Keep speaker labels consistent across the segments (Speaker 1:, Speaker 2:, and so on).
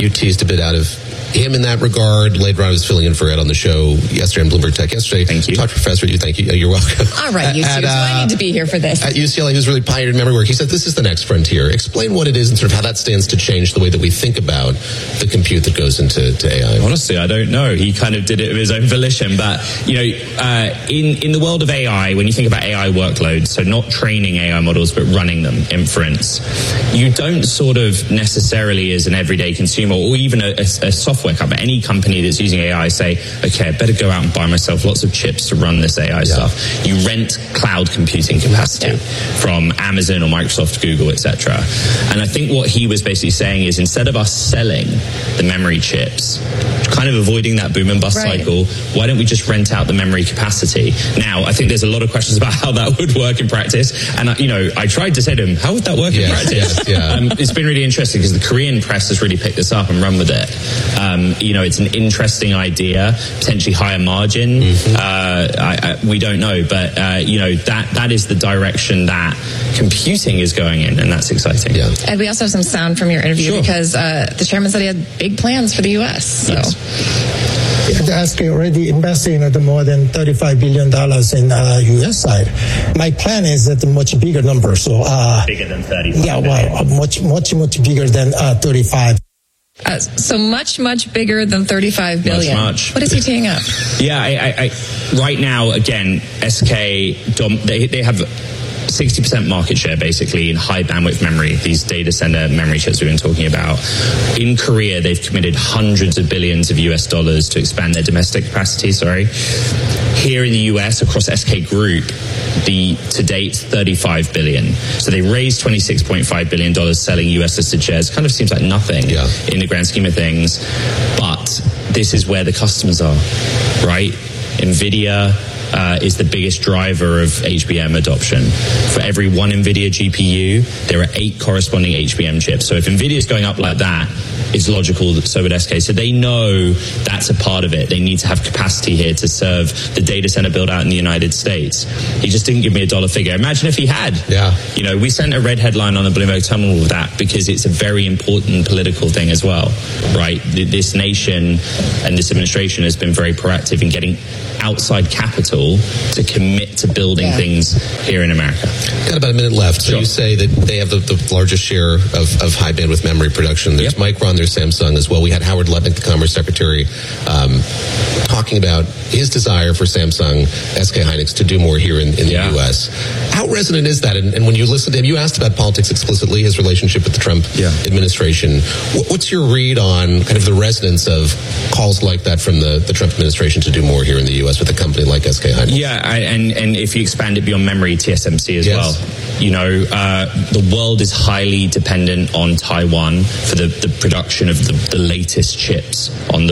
Speaker 1: You teased a bit out of him in that regard. Later on, I was filling in for Ed on the show yesterday on Bloomberg Tech yesterday.
Speaker 2: Thank you.
Speaker 1: Talked to Professor. Thank you. You're welcome.
Speaker 3: All right, you two. So I need to be here for this.
Speaker 1: At UCLA, he was really pioneered memory work. He said this is the next frontier. Explain what it is and sort of how that stands to change the way that we think about the compute that goes into AI.
Speaker 2: Honestly, I don't know. He kind of did it of his own volition. But, you know, in the world of AI, when you think about AI workloads, so not training AI models, but running them, inference, you don't sort of necessarily as an everyday consumer or even a software company, any company that's using AI say, okay, I better go out and buy myself lots of chips to run this AI stuff. You rent cloud computing capacity from Amazon or Microsoft, Google, etc. And I think what he was basically saying is instead of us selling the memory chips, kind of avoiding that boom and bust cycle, why don't we just rent out the memory capacity? Now, I think there's a lot of questions about how that would work in practice. And, you know, I tried to say to him, how would that work in practice? It's been really interesting because the Korean press has really picked this up and run with it. You know, it's an interesting idea, potentially higher margin. We don't know, but you know, that is the direction that computing is going in, and that's exciting.
Speaker 3: And we also have some sound from your interview because the chairman said he had big plans for the U.S. So.
Speaker 4: The SK already invested in more than $35 billion in U.S. side. My plan is at a much bigger number. So
Speaker 2: bigger than 35.
Speaker 4: Yeah, well, much bigger than 35.
Speaker 3: So much bigger than 35 billion.
Speaker 2: Much.
Speaker 3: What is he teeing up?
Speaker 2: Yeah, I right now, again, SK, they have 60% market share basically in high bandwidth memory, these data center memory chips we've been talking about. In Korea, they've committed hundreds of billions of US dollars to expand their domestic capacity, Here in the US, across SK Group, to date, 35 billion. So they raised $26.5 billion selling US listed shares. Kind of seems like nothing in the grand scheme of things. But this is where the customers are, right? NVIDIA is the biggest driver of HBM adoption. For every one NVIDIA GPU, there are 8 corresponding HBM chips. So if NVIDIA is going up like that, it's logical that so would SK. So they know that's a part of it. They need to have capacity here to serve the data center build out in the United States. He just didn't give me a dollar figure. Imagine if he had. You know, we sent a red headline on the Bloomberg Terminal with that because it's a very important political thing as well, right? This nation and this administration has been very proactive in getting outside capital to commit to building things here in America.
Speaker 1: Got about a minute left. So you say that they have the largest share of high bandwidth memory production. There's Micron, there's Samsung as well. We had Howard Lutnick, the Commerce Secretary, talking about his desire for Samsung, SK Hynix to do more here in the U.S. How resonant is that? And when you listen to him, you asked about politics explicitly, his relationship with the Trump administration. What's your read on kind of the resonance of calls like that from the Trump administration to do more here in the U.S. with a company like SK Hynix?
Speaker 2: And if you expand it beyond memory, TSMC as well. You know, the world is highly dependent on Taiwan for the production of the latest chips on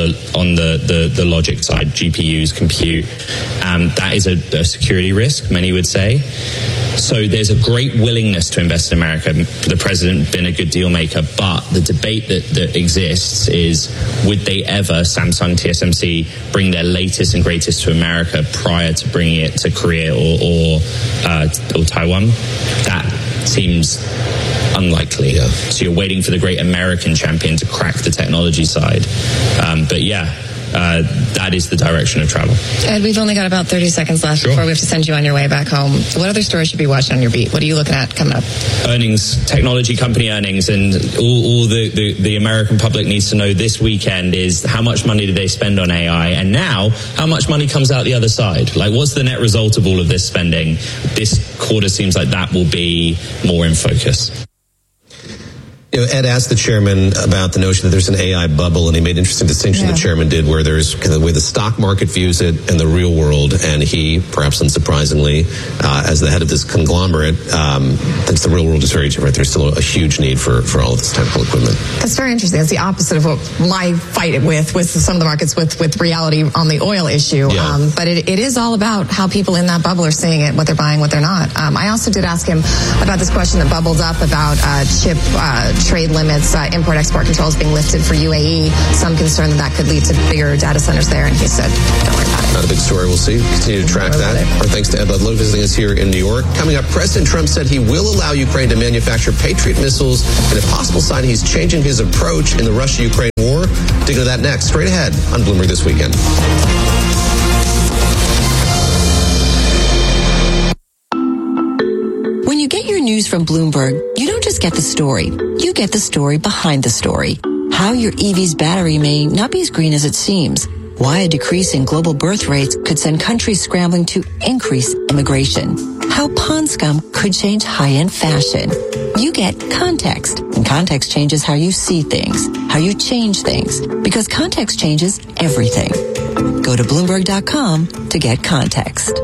Speaker 2: the logic side, GPUs, compute. That is a security risk, many would say. So there's a great willingness to invest in America. The president been a good deal maker, but the debate that exists is, would they ever, Samsung, TSMC, bring their latest and greatest to America prior to bringing it to Korea or Taiwan? That seems unlikely. So you're waiting for the great American champion to crack the technology side. That is the direction of travel.
Speaker 3: Ed, we've only got about 30 seconds left before we have to send you on your way back home. What other stories should we be watching on your beat? What are you looking at coming up?
Speaker 2: Earnings, technology company earnings, and all the American public needs to know this weekend is how much money did they spend on AI, and now how much money comes out the other side. Like, what's the net result of all of this spending? This quarter seems like that will be more in focus.
Speaker 1: You know, Ed asked the chairman about the notion that there's an AI bubble, and he made an interesting distinction the chairman did where there's kind of the way the stock market views it and the real world, and he, perhaps unsurprisingly, as the head of this conglomerate, thinks the real world is very different. There's still a huge need for all of this technical equipment.
Speaker 3: That's very interesting. It's the opposite of what my fight with some of the markets with reality on the oil issue. But it is all about how people in that bubble are seeing it, what they're buying, what they're not. I also did ask him about this question that bubbled up about chip trade limits, import-export controls being lifted for UAE. Some concern that could lead to bigger data centers there, and he said, don't worry about it.
Speaker 1: Not a big story. We'll see. Continue to track that. Our thanks to Ed Ludlow visiting us here in New York. Coming up, President Trump said he will allow Ukraine to manufacture Patriot missiles, and a possible sign he's changing his approach in the Russia-Ukraine war. Dig into that next, straight ahead on Bloomberg This Weekend.
Speaker 5: When you get your news from Bloomberg, you don't just get the story. You get the story behind the story. How your EV's battery may not be as green as it seems. Why a decrease in global birth rates could send countries scrambling to increase immigration. How pond scum could change high-end fashion. You get context, and context changes how you see things, how you change things, because context changes everything. Go to Bloomberg.com to get context.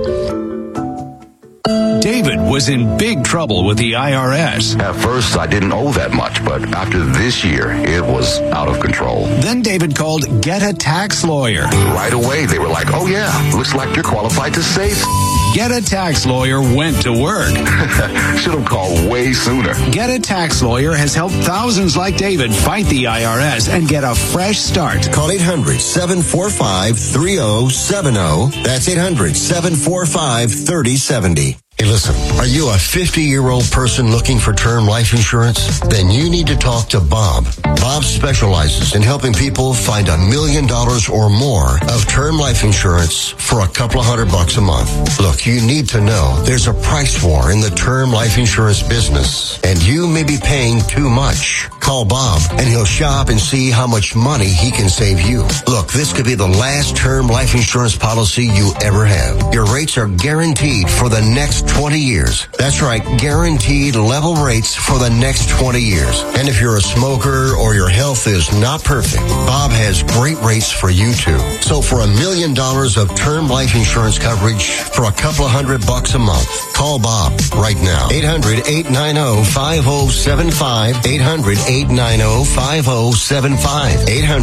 Speaker 6: David was in big trouble with the IRS.
Speaker 7: At first, I didn't owe that much, but after this year, it was out of control.
Speaker 6: Then David called Get a Tax Lawyer.
Speaker 7: Right away, they were like, oh yeah, looks like you're qualified to save.
Speaker 6: Get a Tax Lawyer went to work.
Speaker 7: Should have called way sooner.
Speaker 6: Get a Tax Lawyer has helped thousands like David fight the IRS and get a fresh start.
Speaker 8: Call 800-745-3070. That's 800-745-3070. Hey, listen, are you a 50-year-old person looking for term life insurance? Then you need to talk to Bob. Bob specializes in helping people find $1 million or more of term life insurance for a couple of $100 a month. Look, you need to know there's a price war in the term life insurance business, and you may be paying too much. Call Bob, and he'll shop and see how much money he can save you. Look, this could be the last term life insurance policy you ever have. Your rates are guaranteed for the next 20 years. That's right, guaranteed level rates for the next 20 years. And if you're a smoker or your health is not perfect, Bob has great rates for you too. So for $1 million of term life insurance coverage for a couple of $100 a month, call Bob right now. 800-890-5075. 800-890-5075.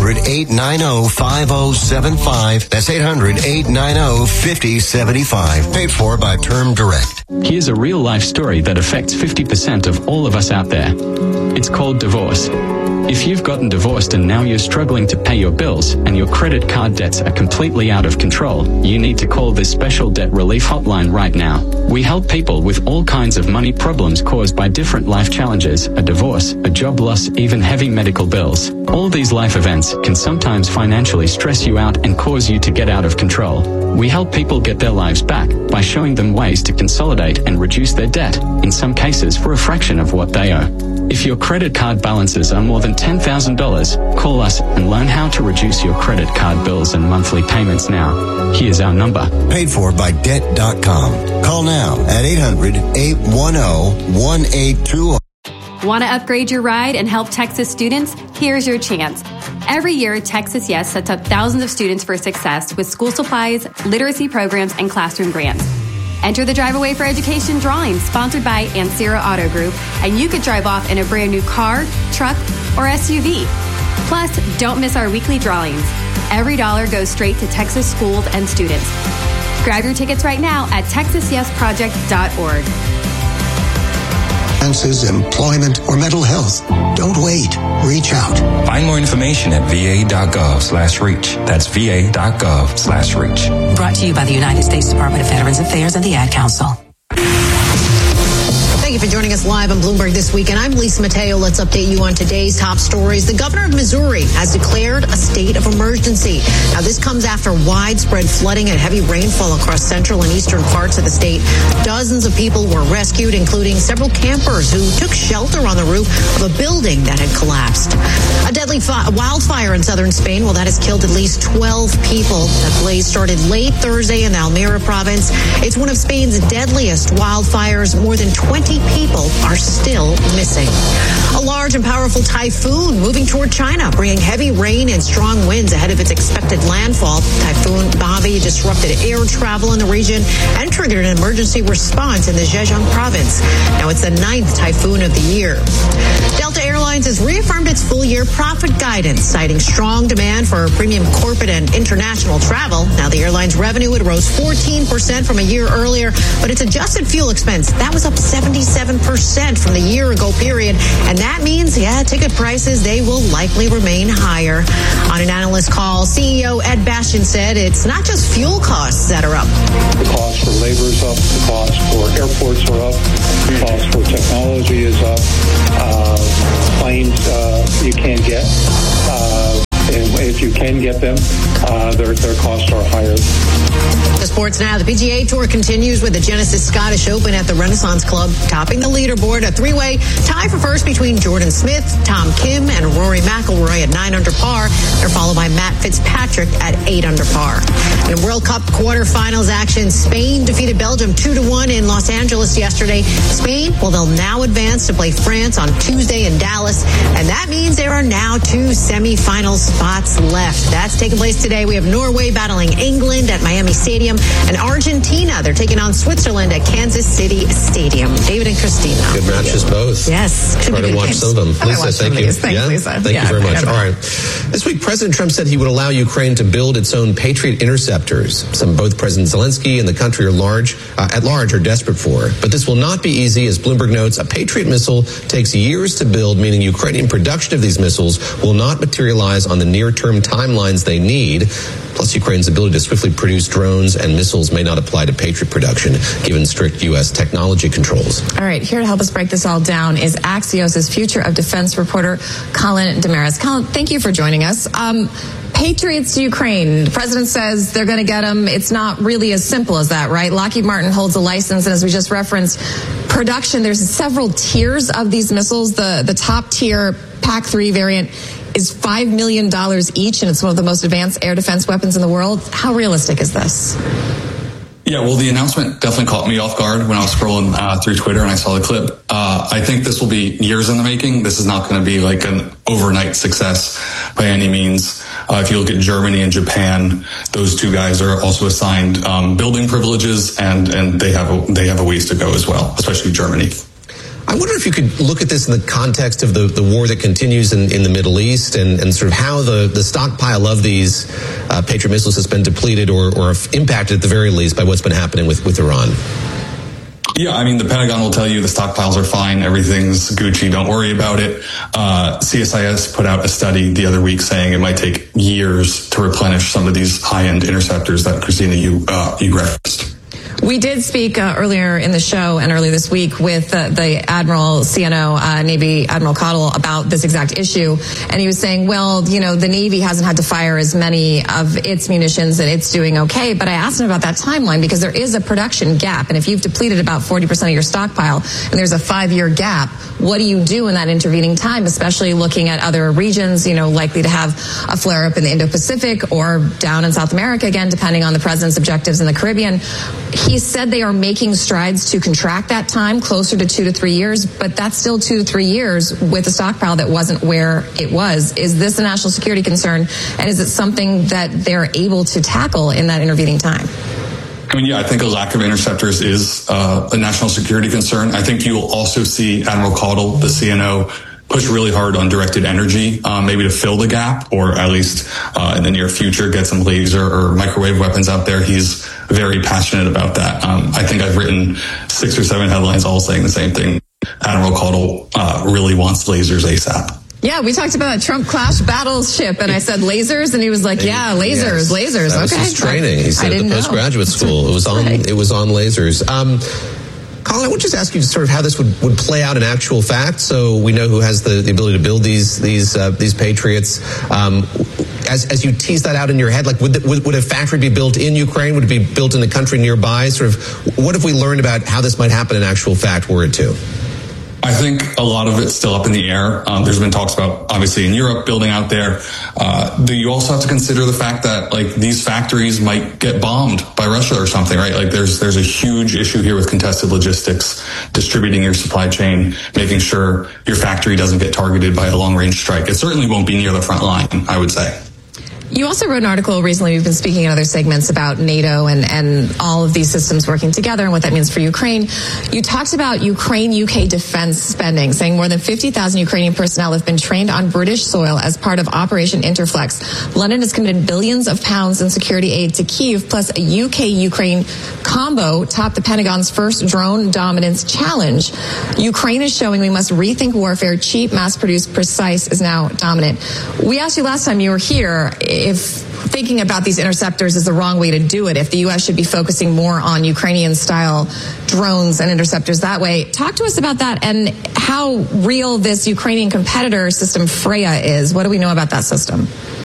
Speaker 8: 800-890-5075. That's 800-890-5075. Paid for by Term Direct.
Speaker 9: Here's a real-life story that affects 50% of all of us out there. It's called divorce. If you've gotten divorced and now you're struggling to pay your bills and your credit card debts are completely out of control, you need to call this special debt relief hotline right now. We help people with all kinds of money problems caused by different life challenges, a divorce, a job loss, even heavy medical bills. All these life events can sometimes financially stress you out and cause you to get out of control. We help people get their lives back by showing them ways to consolidate and reduce their debt, in some cases for a fraction of what they owe. If your credit card balances are more than $10,000, call us and learn how to reduce your credit card bills and monthly payments now. Here's our number.
Speaker 8: Paid for by Debt.com. Call now at 800-810-1820.
Speaker 10: Want to upgrade your ride and help Texas students? Here's your chance. Every year, Texas Yes sets up thousands of students for success with school supplies, literacy programs, and classroom grants. Enter the Drive Away for Education drawing sponsored by Ancira Auto Group, and you could drive off in a brand new car, truck, or SUV. Plus, don't miss our weekly drawings. Every dollar goes straight to Texas schools and students. Grab your tickets right now at TexasYesProject.org.
Speaker 11: Employment, or mental health. Don't wait. Reach out.
Speaker 12: Find more information at va.gov/reach. That's va.gov/reach.
Speaker 13: Brought to you by the United States Department of Veterans Affairs and the Ad Council.
Speaker 14: Thank you for joining us live on Bloomberg This Weekend. I'm Lisa Mateo. Let's update you on today's top stories. The governor of Missouri has declared a state of emergency. Now, this comes after widespread flooding and heavy rainfall across central and eastern parts of the state. Dozens of people were rescued, including several campers who took shelter on the roof of a building that had collapsed. A deadly wildfire in southern Spain, well, that has killed at least 12 people. That blaze started late Thursday in the Almeria province. It's one of Spain's deadliest wildfires. More than 20 people are still missing. A large and powerful typhoon moving toward China, bringing heavy rain and strong winds ahead of its expected landfall. Typhoon Bobby disrupted air travel in the region and triggered an emergency response in the Zhejiang province. Now it's the 9th typhoon of the year. Delta Airlines has reaffirmed its full-year profit guidance, citing strong demand for premium corporate and international travel. Now the airline's revenue, it rose 14% from a year earlier, but its adjusted fuel expense, that was up 77% from the year-ago period, and that means, ticket prices, they will likely remain higher. On an analyst call, CEO Ed Bastian said it's not just fuel costs that are up.
Speaker 15: The cost for labor is up. The cost for airports are up. The cost for technology is up. Planes you can't get. And if you can get them, their costs are higher.
Speaker 14: The sports now. The PGA Tour continues with the Genesis Scottish Open at the Renaissance Club, topping the leaderboard. A three-way tie for first between Jordan Smith, Tom Kim, and Rory McIlroy at 9 under par. They're followed by Matt Fitzpatrick at 8 under par. In World Cup quarterfinals action, Spain defeated Belgium 2-1 in Los Angeles yesterday. Spain, they'll now advance to play France on Tuesday in Dallas, and that means there are now 2 semifinal spots left. That's taking place today. We have Norway battling England at Miami Stadium, and Argentina, they're taking on Switzerland at Kansas City Stadium. David and Christina.
Speaker 1: Good matches both.
Speaker 14: Yes.
Speaker 1: Try to watch some of them. Lisa, thank you.
Speaker 3: Thanks, Lisa.
Speaker 1: Thank you very much. All right. This week, President Trump said he would allow Ukraine to build its own Patriot interceptors. Both President Zelensky and the country at large are desperate for. But this will not be easy. As Bloomberg notes, a Patriot missile takes years to build, meaning Ukrainian production of these missiles will not materialize on the near-term timelines they need. Plus, Ukraine's ability to swiftly produce drones and missiles may not apply to Patriot production, given strict U.S. technology controls.
Speaker 3: All right, here to help us break this all down is Axios' Future of Defense reporter, Colin Damaris. Colin, thank you for joining us. Patriots to Ukraine. The president says they're going to get them. It's not really as simple as that, right? Lockheed Martin holds a license, and as we just referenced, production, there's several tiers of these missiles. The top tier PAC-3 variant is $5 million each, and it's one of the most advanced air defense weapons in the world. How realistic is this?
Speaker 16: Yeah, well, the announcement definitely caught me off guard when I was scrolling through Twitter and I saw the clip. I think this will be years in the making. This is not going to be like an overnight success by any means. If you look at Germany and Japan, those two guys are also assigned building privileges, and they have a ways to go as well, especially Germany.
Speaker 1: I wonder if you could look at this in the context of the war that continues in the Middle East and sort of how the stockpile of these Patriot missiles has been depleted or impacted at the very least by what's been happening with Iran.
Speaker 16: Yeah, I mean, the Pentagon will tell you the stockpiles are fine. Everything's Gucci. Don't worry about it. CSIS put out a study the other week saying it might take years to replenish some of these high-end interceptors that, Christina, you referenced.
Speaker 3: We did speak earlier in the show and earlier this week with the Admiral CNO, Navy Admiral Cottle, about this exact issue. And he was saying, well, the Navy hasn't had to fire as many of its munitions and it's doing okay. But I asked him about that timeline because there is a production gap. And if you've depleted about 40% of your stockpile and there's a 5-year gap, what do you do in that intervening time, especially looking at other regions, likely to have a flare-up in the Indo-Pacific or down in South America, again, depending on the president's objectives in the Caribbean. He said they are making strides to contract that time closer to 2 to 3 years, but that's still 2 to 3 years with a stockpile that wasn't where it was. Is this a national security concern, and is it something that they're able to tackle in that intervening time?
Speaker 16: I mean, yeah, I think a lack of interceptors is a national security concern. I think you will also see Admiral Cottle, the CNO, push really hard on directed energy, maybe to fill the gap, or at least in the near future get some laser or microwave weapons out there. He's very passionate about that. I think I've written 6 or 7 headlines all saying the same thing. Admiral Cottle really wants lasers ASAP.
Speaker 3: Yeah, we talked about Trump clash battleship, and I said lasers, and he was like, "Yeah, lasers, lasers."
Speaker 1: That was his training. He said at the postgraduate school. It was on lasers. Colin, I would just ask you sort of how this would play out in actual fact, so we know who has the ability to build these Patriots. As you tease that out in your head, like would a factory be built in Ukraine? Would it be built in a country nearby? Sort of, what have we learned about how this might happen in actual fact, were it to?
Speaker 16: I think a lot of it's still up in the air. There's been talks about, obviously, in Europe, building out there. You also have to consider the fact that, these factories might get bombed by Russia or something, right? There's a huge issue here with contested logistics, distributing your supply chain, making sure your factory doesn't get targeted by a long-range strike. It certainly won't be near the front line, I would say.
Speaker 3: You also wrote an article recently, we've been speaking in other segments about NATO and all of these systems working together and what that means for Ukraine. You talked about Ukraine-UK defense spending, saying more than 50,000 Ukrainian personnel have been trained on British soil as part of Operation Interflex. London has committed billions of pounds in security aid to Kyiv, plus a UK-Ukraine combo topped the Pentagon's first drone dominance challenge. Ukraine is showing we must rethink warfare. Cheap, mass-produced, precise is now dominant. We asked you last time you were here if thinking about these interceptors is the wrong way to do it, if the U.S. should be focusing more on Ukrainian-style drones and interceptors that way. Talk to us about that and how real this Ukrainian competitor system Freya is. What do we know about that system?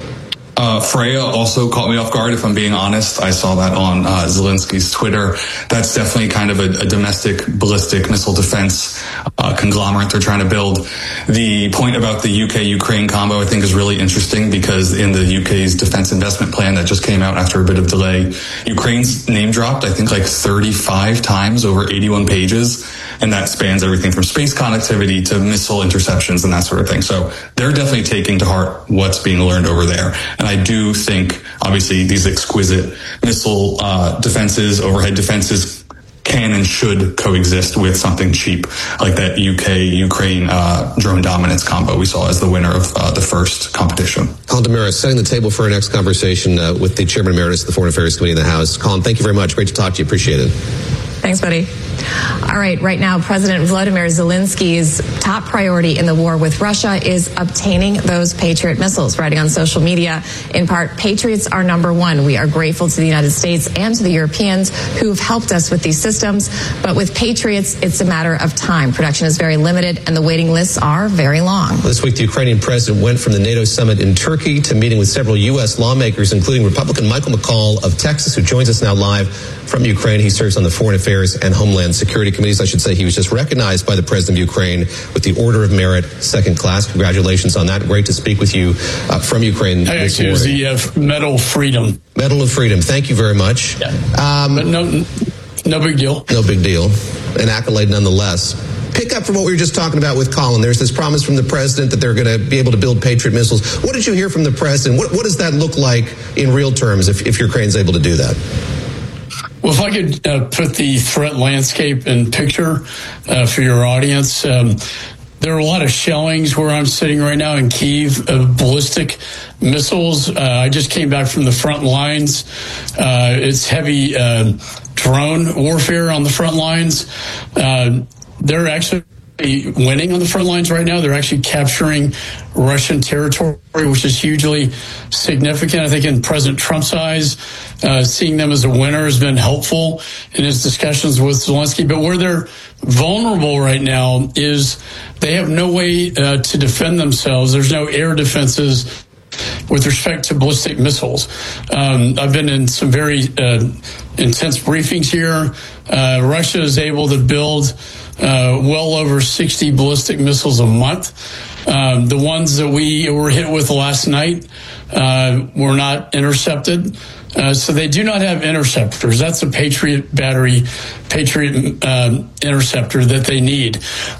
Speaker 16: Freya also caught me off guard, if I'm being honest. I saw that on Zelensky's Twitter. That's definitely kind of a domestic ballistic missile defense conglomerate they're trying to build. The point about the UK-Ukraine combo, I think, is really interesting because in the UK's defense investment plan that just came out after a bit of delay, Ukraine's name dropped, I think, like 35 times over 81 pages. And that spans everything from space connectivity to missile interceptions and that sort of thing. So they're definitely taking to heart what's being learned over there. And I do think, obviously, these exquisite missile defenses, overhead defenses, can and should coexist with something cheap like that UK-Ukraine drone dominance combo we saw as the winner of the first competition.
Speaker 1: Colin Damaris, setting the table for our next conversation with the Chairman Emeritus of the Foreign Affairs Committee in the House. Colin, thank you very much. Great to talk to you. Appreciate it.
Speaker 3: Thanks, buddy. All right now, President Volodymyr Zelensky's top priority in the war with Russia is obtaining those Patriot missiles. Writing on social media, in part, Patriots are number one. We are grateful to the United States and to the Europeans who've helped us with these systems. But with Patriots, it's a matter of time. Production is very limited and the waiting lists are very long.
Speaker 1: This week, the Ukrainian president went from the NATO summit in Turkey to meeting with several U.S. lawmakers, including Republican Michael McCaul of Texas, who joins us now live from Ukraine. He serves on the Foreign Affairs and Homeland Security Committees. I should say he was just recognized by the President of Ukraine with the Order of Merit, second class. Congratulations on that. Great to speak with you from Ukraine.
Speaker 17: Actually, it was the Medal of Freedom.
Speaker 1: Medal of Freedom. Thank you very much.
Speaker 17: Yeah. But no big deal.
Speaker 1: No big deal. An accolade nonetheless. Pick up from what we were just talking about with Colin. There's this promise from the president that they're going to be able to build Patriot missiles. What did you hear from the president? What does that look like in real terms if Ukraine's able to do that?
Speaker 17: Well, if I could put the threat landscape in picture for your audience, there are a lot of shellings where I'm sitting right now in Kyiv of ballistic missiles. I just came back from the front lines. It's heavy drone warfare on the front lines. They're actually winning on the front lines right now. They're actually capturing Russian territory, which is hugely significant. I think in President Trump's eyes, seeing them as a winner has been helpful in his discussions with Zelensky. But where they're vulnerable right now is they have no way to defend themselves. There's no air defenses with respect to ballistic missiles. I've been in some very intense briefings here. Russia is able to build well over 60 ballistic missiles a month. The ones that we were hit with last night were not intercepted. So they do not have interceptors. That's a Patriot battery, Patriot interceptor that they need.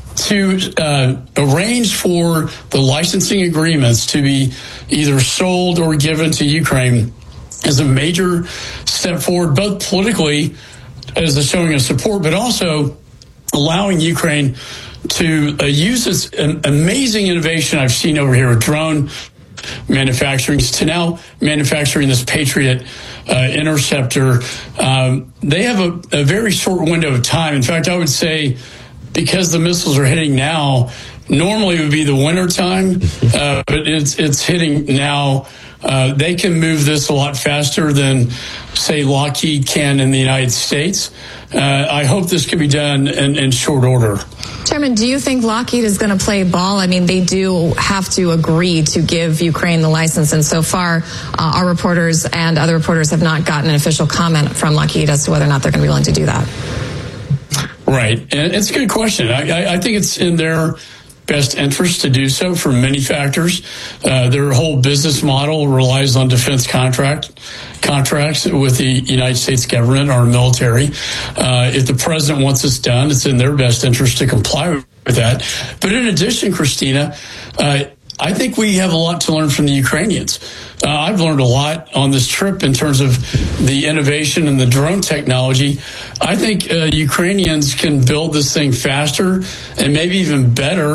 Speaker 17: To arrange for the licensing agreements to be either sold or given to Ukraine is a major step forward, both politically as a showing of support, but also allowing Ukraine to use this amazing innovation I've seen over here with drone manufacturing to now manufacturing this Patriot interceptor. They have a very short window of time. In fact, I would say because the missiles are hitting now, normally it would be the winter time, but it's hitting now. They can move this a lot faster than, say, Lockheed can in the United States. I hope this can be done in short order.
Speaker 3: Chairman, do you think Lockheed is going to play ball? I mean, they do have to agree to give Ukraine the license, and so far, our reporters and other reporters have not gotten an official comment from Lockheed as to whether or not they're going to be willing to do that.
Speaker 17: Right. And it's a good question. I think it's in their best interest to do so for many factors. Their whole business model relies on defense contracts with the United States government, our military. If the president wants this done, it's in their best interest to comply with that. But in addition, Christina, I think we have a lot to learn from the Ukrainians. I've learned a lot on this trip in terms of the innovation and the drone technology. I think Ukrainians can build this thing faster and maybe even better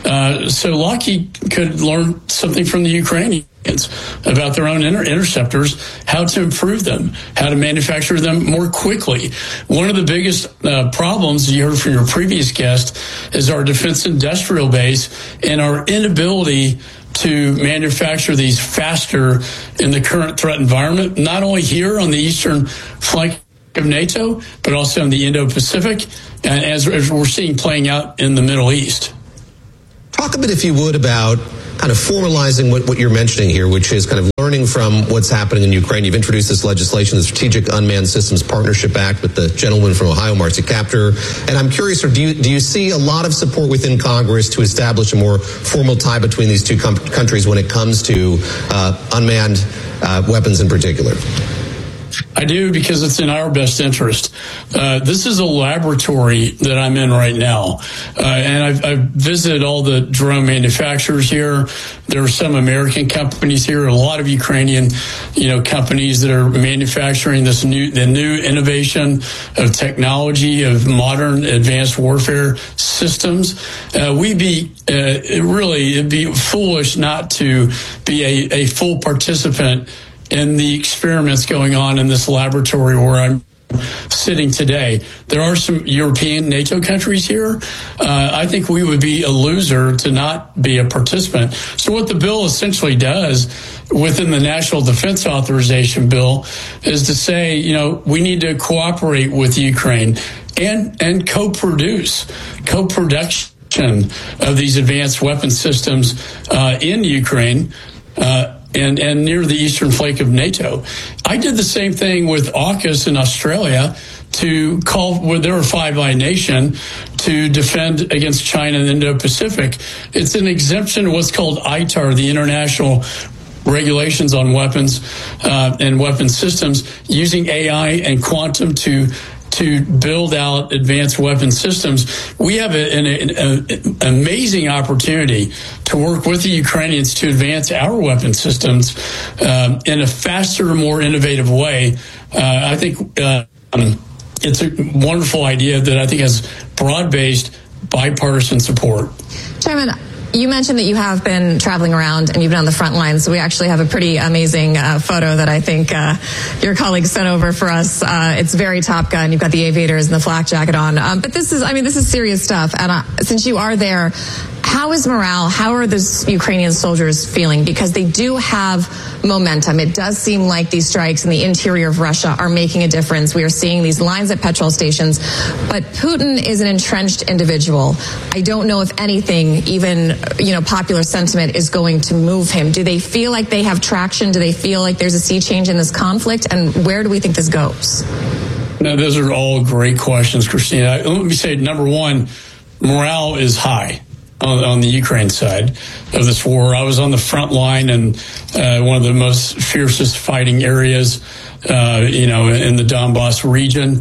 Speaker 17: So Lockheed could learn something from the Ukrainians about their own interceptors, how to improve them, how to manufacture them more quickly. One of the biggest problems you heard from your previous guest is our defense industrial base and our inability to manufacture these faster in the current threat environment, not only here on the eastern flank of NATO, but also in the Indo-Pacific, and as we're seeing playing out in the Middle East.
Speaker 1: Talk a bit, if you would, about kind of formalizing what you're mentioning here, which is kind of learning from what's happening in Ukraine. You've introduced this legislation, the Strategic Unmanned Systems Partnership Act, with the gentleman from Ohio, Marcy Kaptur. And I'm curious, do you see a lot of support within Congress to establish a more formal tie between these two countries when it comes to unmanned weapons in particular?
Speaker 17: I do, because it's in our best interest. This is a laboratory that I'm in right now. And I've visited all the drone manufacturers here. There are some American companies here, a lot of Ukrainian, companies that are manufacturing the new innovation of technology, of modern advanced warfare systems. It'd be foolish not to be a full participant in the experiments going on in this laboratory where I'm sitting today. There are some European NATO countries here. I think we would be a loser to not be a participant. So what the bill essentially does within the National Defense Authorization Bill is to say, we need to cooperate with Ukraine and co-production of these advanced weapon systems in Ukraine, and near the eastern flank of NATO. I did the same thing with AUKUS in Australia to call, where there are Five Eye Nation, to defend against China in the Indo-Pacific. It's an exemption of what's called ITAR, the International Regulations on Weapons and Weapon Systems, using AI and quantum to build out advanced weapon systems. We have an amazing opportunity to work with the Ukrainians to advance our weapon systems in a faster, more innovative way. I think it's a wonderful idea that I think has broad-based bipartisan support.
Speaker 3: Chairman, you mentioned that you have been traveling around and you've been on the front lines. So we actually have a pretty amazing photo that I think your colleagues sent over for us. It's very Top Gun. You've got the aviators and the flak jacket on. But this is serious stuff. And since you are there, how is morale? How are the Ukrainian soldiers feeling? Because they do have momentum. It does seem like these strikes in the interior of Russia are making a difference. We are seeing these lines at petrol stations. But Putin is an entrenched individual. I don't know if anything, even popular sentiment, is going to move him. Do they feel like they have traction? Do they feel like there's a sea change in this conflict? And where do we think this goes?
Speaker 17: No, those are all great questions, Christina. Let me say, number one, morale is high on the Ukraine side of this war. I was on the front line in one of the most fiercest fighting areas, in the Donbass region.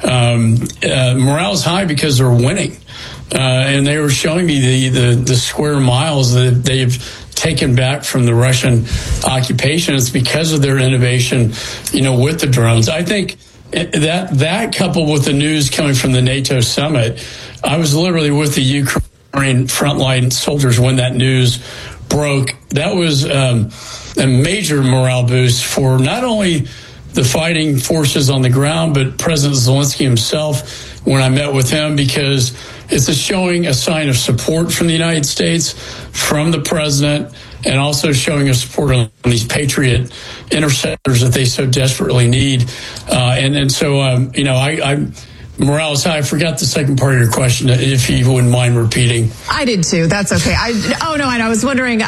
Speaker 17: Morale is high because they're winning. And they were showing me the square miles that they've taken back from the Russian occupation. It's because of their innovation, with the drones. I think that coupled with the news coming from the NATO summit, I was literally with the Ukraine frontline soldiers when that news broke. That was a major morale boost for not only the fighting forces on the ground, but President Zelensky himself when I met with him, because it's showing a sign of support from the United States, from the president, and also showing a support on these Patriot interceptors that they so desperately need. Morale is high. I forgot the second part of your question, if you wouldn't mind repeating.
Speaker 3: I did too. That's okay. I was wondering,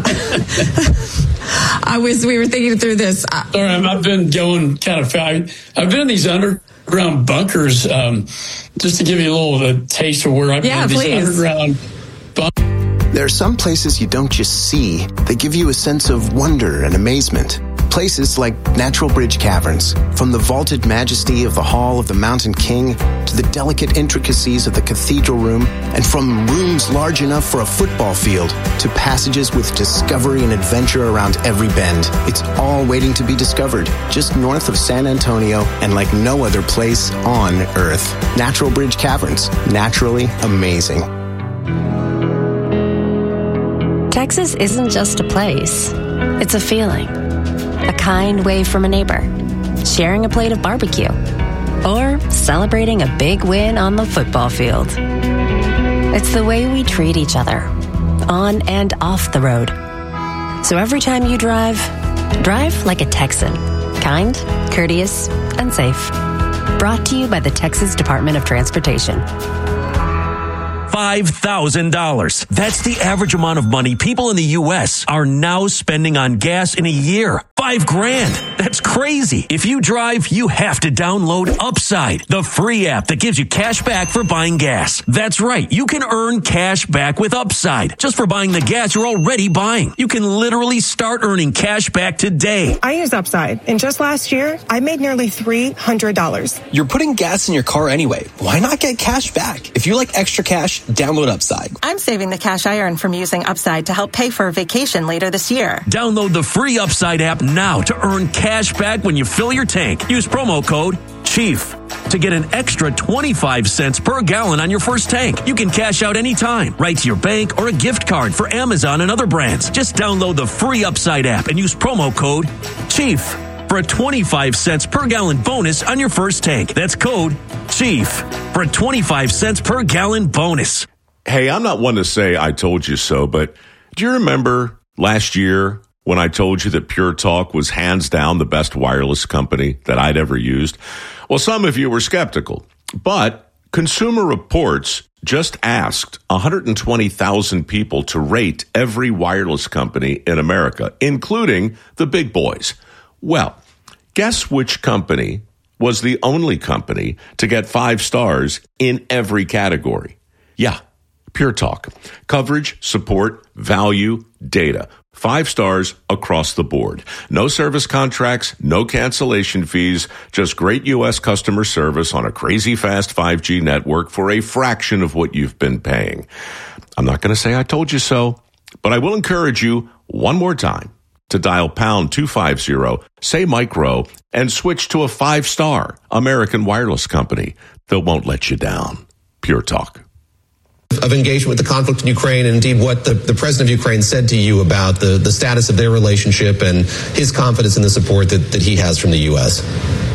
Speaker 3: we were thinking through this.
Speaker 17: Sorry, I've been going kind of fast. I've been in these underground bunkers, just to give you a little taste of where I've been. These underground bunkers.
Speaker 18: There are some places you don't just see. They give you a sense of wonder and amazement. Places like Natural Bridge Caverns. From the vaulted majesty of the Hall of the Mountain King to the delicate intricacies of the cathedral room, and from rooms large enough for a football field to passages with discovery and adventure around every bend. It's all waiting to be discovered, just north of San Antonio and like no other place on Earth. Natural Bridge Caverns. Naturally amazing.
Speaker 19: Texas isn't just a place. It's a feeling. A kind wave from a neighbor. Sharing a plate of barbecue. Or celebrating a big win on the football field. It's the way we treat each other. On and off the road. So every time you drive like a Texan. Kind, courteous, and safe. Brought to you by the Texas Department of Transportation.
Speaker 20: $5,000. That's the average amount of money people in the U.S. are now spending on gas in a year. $5,000. That's crazy. If you drive, you have to download Upside, the free app that gives you cash back for buying gas. That's right. You can earn cash back with Upside just for buying the gas you're already buying. You can literally start earning cash back today.
Speaker 21: I use Upside, and just last year, I made nearly $300.
Speaker 22: You're putting gas in your car anyway. Why not get cash back? If you like extra cash, download Upside.
Speaker 23: I'm saving the cash I earn from using Upside to help pay for a vacation later this year.
Speaker 20: Download the free Upside app now to earn cash back when you fill your tank. Use promo code CHIEF to get an extra 25 cents per gallon on your first tank. You can cash out anytime, right to your bank or a gift card for Amazon and other brands. Just download the free Upside app and use promo code CHIEF for a 25 cents per gallon bonus on your first tank. That's code CHIEF for a 25 cents per gallon bonus.
Speaker 24: Hey, I'm not one to say I told you so, but do you remember last year when I told you that Pure Talk was hands down the best wireless company that I'd ever used? Well, some of you were skeptical, but Consumer Reports just asked 120,000 people to rate every wireless company in America, including the big boys. Well, guess which company was the only company to get 5 stars in every category? Yeah, Pure Talk. Coverage, support, value, data. 5 stars across the board. No service contracts, no cancellation fees, just great U.S. customer service on a crazy fast 5G network for a fraction of what you've been paying. I'm not going to say I told you so, but I will encourage you one more time to dial pound 250, say micro, and switch to a 5-star American wireless company that won't let you down. Pure Talk.
Speaker 1: Of engagement with the conflict in Ukraine, and indeed what the president of Ukraine said to you about the status of their relationship and his confidence in the support that he has from the U.S.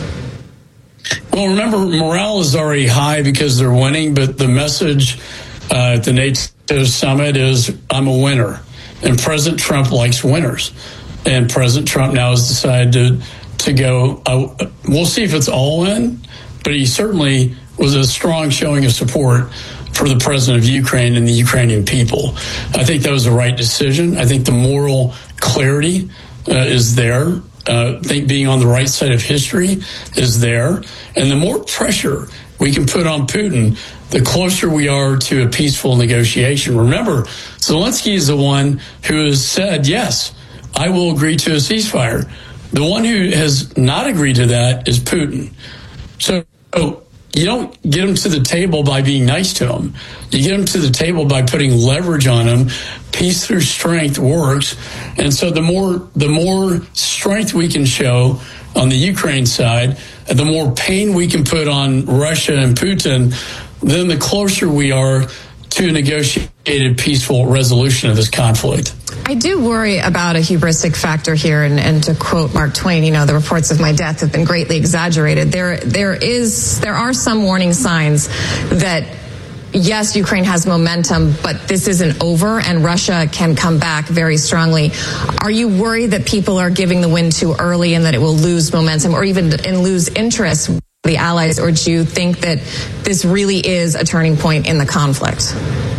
Speaker 17: Well, remember, morale is already high because they're winning, but the message at the NATO summit is, I'm a winner. And President Trump likes winners. And President Trump now has decided to go, we'll see if it's all in, but he certainly was a strong showing of support for the president of Ukraine and the Ukrainian people. I think that was the right decision. I think the moral clarity is there. I think being on the right side of history is there. And the more pressure we can put on Putin, the closer we are to a peaceful negotiation. Remember, Zelensky is the one who has said, yes, I will agree to a ceasefire. The one who has not agreed to that is Putin. So you don't get him to the table by being nice to him. You get him to the table by putting leverage on him. Peace through strength works. And so the more strength we can show on the Ukraine side, the more pain we can put on Russia and Putin, then the closer we are to a negotiated peaceful resolution of this conflict.
Speaker 3: I do worry about a hubristic factor here, and to quote Mark Twain, the reports of my death have been greatly exaggerated. There are some warning signs that, yes, Ukraine has momentum, but this isn't over, and Russia can come back very strongly. Are you worried that people are giving the win too early and that it will lose momentum or even lose interest with the allies, or do you think that this really is a turning point in the conflict?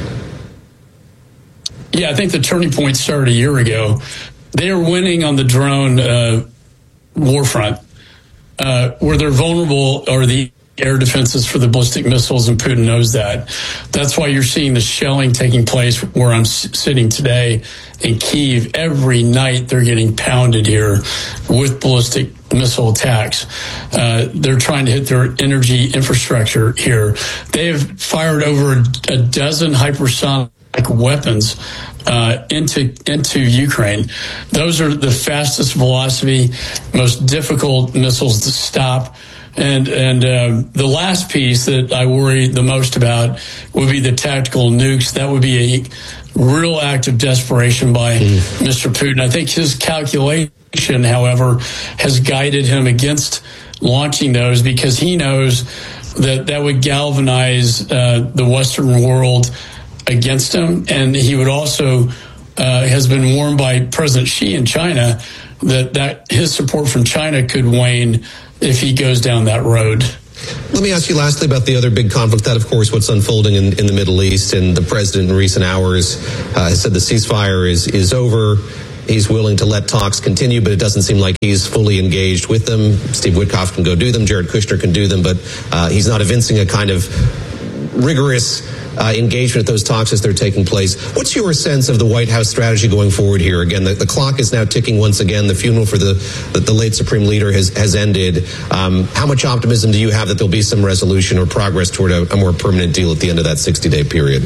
Speaker 17: Yeah, I think the turning point started a year ago. They are winning on the drone war front. Where they're vulnerable are the air defenses for the ballistic missiles, and Putin knows that. That's why you're seeing the shelling taking place where I'm sitting today in Kyiv. Every night they're getting pounded here with ballistic missile attacks. They're trying to hit their energy infrastructure here. They have fired over a dozen hypersonic weapons into Ukraine. Those are the fastest velocity, most difficult missiles to stop. And the last piece that I worry the most about would be the tactical nukes. That would be a real act of desperation by Mr. Putin. I think his calculation, however, has guided him against launching those because he knows that would galvanize the Western world against him. And he would also has been warned by President Xi in China that his support from China could wane if he goes down that road.
Speaker 1: Let me ask you lastly about the other big conflict, that, of course, what's unfolding in the Middle East. And the president in recent hours has said the ceasefire is over. He's willing to let talks continue, but it doesn't seem like he's fully engaged with them. Steve Witkoff can go do them. Jared Kushner can do them, but he's not evincing a kind of rigorous engagement at those talks as they're taking place. What's your sense of the White House strategy going forward here? Again, the clock is now ticking once again. The funeral for the late Supreme Leader has ended. How much optimism do you have that there'll be some resolution or progress toward a more permanent deal at the end of that 60-day period?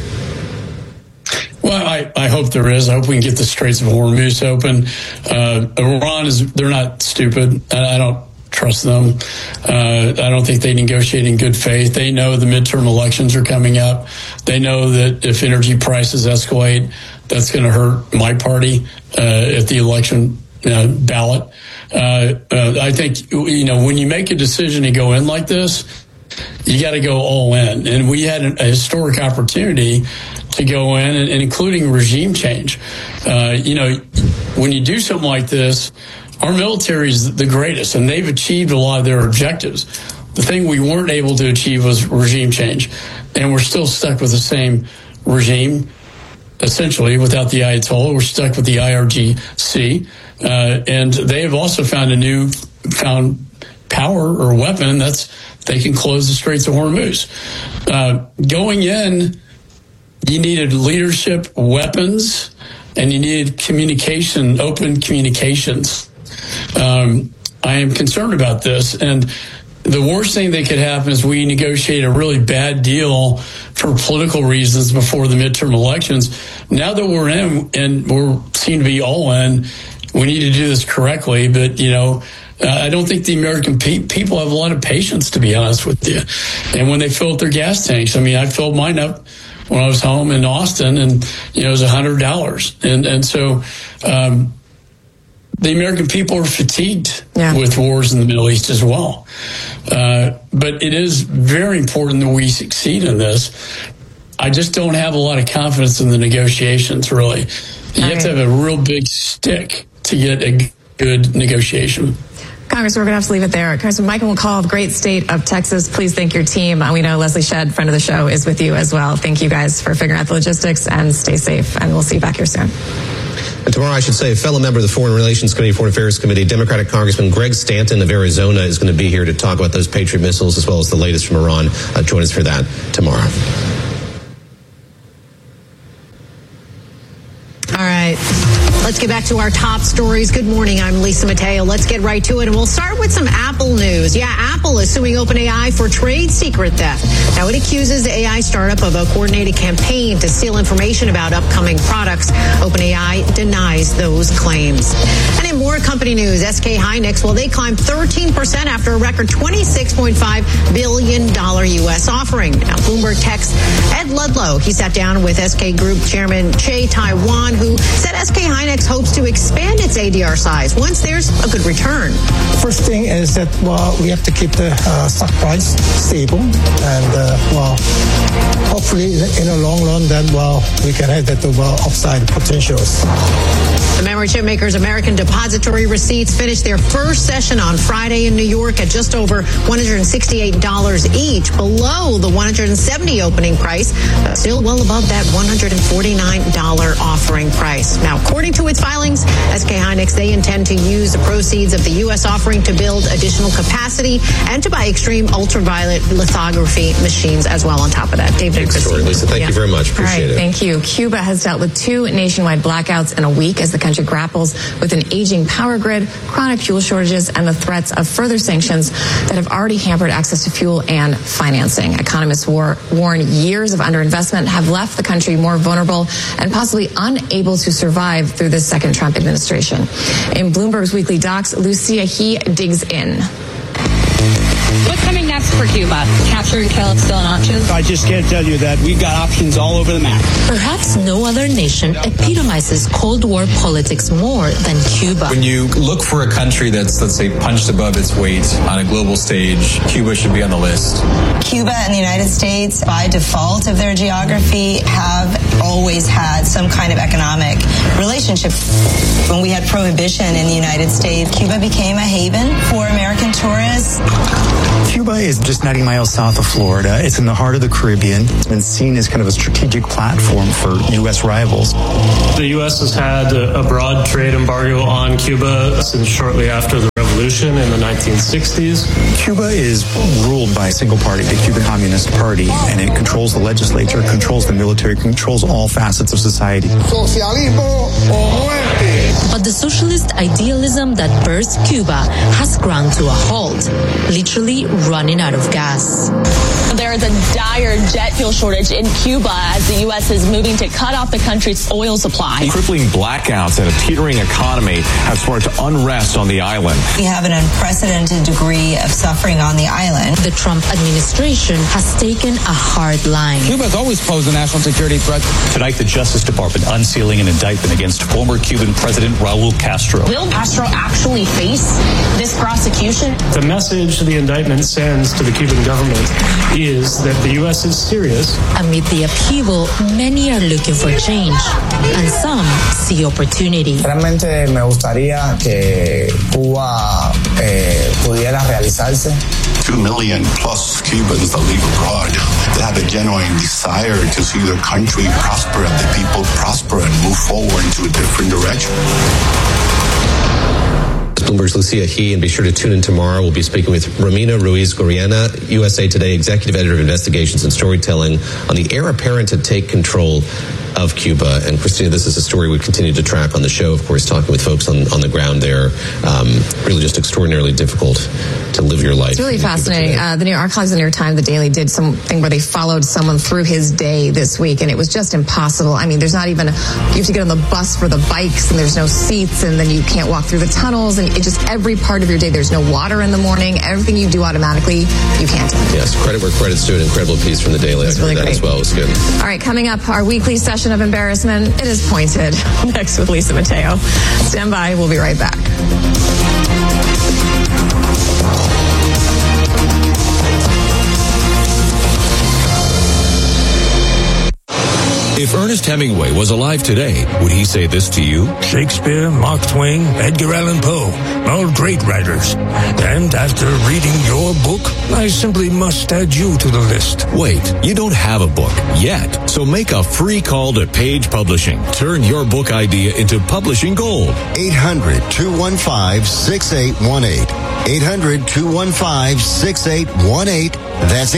Speaker 17: Well, I hope there is. I hope we can get the Straits of Hormuz open. Iran they're not stupid. I don't trust them. I don't think they negotiate in good faith. They know the midterm elections are coming up. They know that if energy prices escalate, that's going to hurt my party at the election ballot. I think, when you make a decision to go in like this, you got to go all in. And we had a historic opportunity to go in, and including regime change. When you do something like this, our military is the greatest, and they've achieved a lot of their objectives. The thing we weren't able to achieve was regime change, and we're still stuck with the same regime, essentially, without the Ayatollah. We're stuck with the IRGC, and they have also found power or weapon they can close the Straits of Hormuz. Going in, you needed leadership, weapons, and you needed communication, open communications. I am concerned about this, and the worst thing that could happen is we negotiate a really bad deal for political reasons before the midterm elections. Now that we're in, and we're seen to be all in, we need to do this correctly, but, I don't think the American people have a lot of patience, to be honest with you. And when they fill up their gas tanks, I filled mine up when I was home in Austin, and it was $100. And so the American people are fatigued with wars in the Middle East as well. But it is very important that we succeed in this. I just don't have a lot of confidence in the negotiations, really. You have to have a real big stick to get a good negotiation.
Speaker 3: Congress, we're going to have to leave it there. Congressman Michael McCaul, great state of Texas. Please thank your team. We know Leslie Shedd, friend of the show, is with you as well. Thank you guys for figuring out the logistics, and stay safe. And we'll see you back here soon.
Speaker 1: And tomorrow, I should say, a fellow member of the Foreign Relations Committee, Foreign Affairs Committee, Democratic Congressman Greg Stanton of Arizona is going to be here to talk about those Patriot missiles as well as the latest from Iran. Join us for that tomorrow.
Speaker 14: All right. Let's get back to our top stories. Good morning. I'm Lisa Mateo. Let's get right to it. And we'll start with some Apple news. Yeah, Apple is suing OpenAI for trade secret theft. Now, it accuses the AI startup of a coordinated campaign to steal information about upcoming products. OpenAI denies those claims. And in more company news, SK Hynix, they climbed 13% after a record $26.5 billion U.S. offering. Now, Bloomberg Tech's Ed Ludlow, he sat down with SK Group Chairman Che Tai-wan, who said SK Hynix hopes to expand its ADR size once there's a good return.
Speaker 2: First thing is that, we have to keep the stock price stable, and, hopefully in the long run, then, we can have that upside potentials.
Speaker 14: The memory chip makers American Depository Receipts finished their first session on Friday in New York at just over $168 each, below the $170 opening price, but still well above that $149 offering price. Now, according to its filings, SK Hynix, they intend to use the proceeds of the U.S. offering to build additional capacity and to buy extreme ultraviolet lithography machines as well on top of that. David and Christine.
Speaker 1: Lisa, thank you very much. Appreciate it.
Speaker 3: Thank you. Cuba has dealt with 2 nationwide blackouts in a week as the country grapples with an aging power grid, chronic fuel shortages, and the threats of further sanctions that have already hampered access to fuel and financing. Economists warn years of underinvestment have left the country more vulnerable and possibly unable to survive through this second Trump administration. In Bloomberg's Weekly Docs, Lucia He digs in.
Speaker 4: What's coming next for Cuba? Capture and kill still an option?
Speaker 5: I just can't tell you that. We've got options all over the map.
Speaker 6: Perhaps no other nation epitomizes Cold War politics more than Cuba.
Speaker 7: When you look for a country that's, let's say, punched above its weight on a global stage, Cuba should be on the list.
Speaker 25: Cuba and the United States, by default of their geography, have always had some kind of economic relationship. When we had prohibition in the United States, Cuba became a haven for American tourists.
Speaker 26: Cuba is just 90 miles south of Florida. It's in the heart of the Caribbean. It's been seen as kind of a strategic platform for U.S. rivals.
Speaker 27: The U.S. has had a broad trade embargo on Cuba since shortly after the revolution in the 1960s.
Speaker 26: Cuba is ruled by a single party, the Cuban Communist Party, and it controls the legislature, controls the military, controls all facets of society.
Speaker 6: But the socialist idealism that birthed Cuba has ground to a halt, literally running out of gas.
Speaker 28: There is a dire jet fuel shortage in Cuba as the U.S. is moving to cut off the country's oil supply.
Speaker 29: Crippling blackouts and a teetering economy have sparked unrest on the island.
Speaker 25: We have an unprecedented degree of suffering on the island.
Speaker 6: The Trump administration has taken a hard line.
Speaker 5: Cuba has always posed a national security threat.
Speaker 30: Tonight, the Justice Department unsealing an indictment against former Cuban President Raul Castro.
Speaker 28: Will Castro actually face this prosecution?
Speaker 27: The message the indictment sends to the Cuban government is that the U.S. is serious.
Speaker 6: Amid the upheaval, many are looking for change, and some see opportunity.
Speaker 31: Realmente me gustaría que Cuba pudiera realizarse.
Speaker 32: 2 million plus Cubans that live abroad. They have a genuine desire to see their country prosper and the people prosper and move forward into a different direction.
Speaker 1: Bloomberg's Lucia He, and be sure to tune in tomorrow. We'll be speaking with Romina Ruiz-Goriana, USA Today Executive Editor of Investigations and Storytelling, on the heir apparent to take control of Cuba. And Christina, this is a story we continue to track on the show, of course, talking with folks on the ground there. Really just extraordinarily difficult to live your life.
Speaker 3: It's really fascinating. The New York colleagues of the New York Times, The Daily, did something where they followed someone through his day this week, and it was just impossible. I mean, there's not even, you have to get on the bus for the bikes, and there's no seats, and then you can't walk through the tunnels, and it just every part of your day, there's no water in the morning. Everything you do automatically, you can't.
Speaker 1: Yes, credit where credit's due. An incredible piece from The Daily.
Speaker 3: It was really
Speaker 1: that
Speaker 3: great.
Speaker 1: as well. It was good.
Speaker 3: All right, coming up, our weekly session of embarrassment. It is pointed. Next with Lisa Mateo. Stand by. We'll be right back.
Speaker 33: If Ernest Hemingway was alive today, would he say this to you?
Speaker 34: Shakespeare, Mark Twain, Edgar Allan Poe, all great writers. And after reading your book, I simply must add you to the list.
Speaker 33: Wait, you don't have a book yet, so make a free call to Page Publishing. Turn your book idea into publishing gold.
Speaker 8: 800-215-6818. 800-215-6818. That's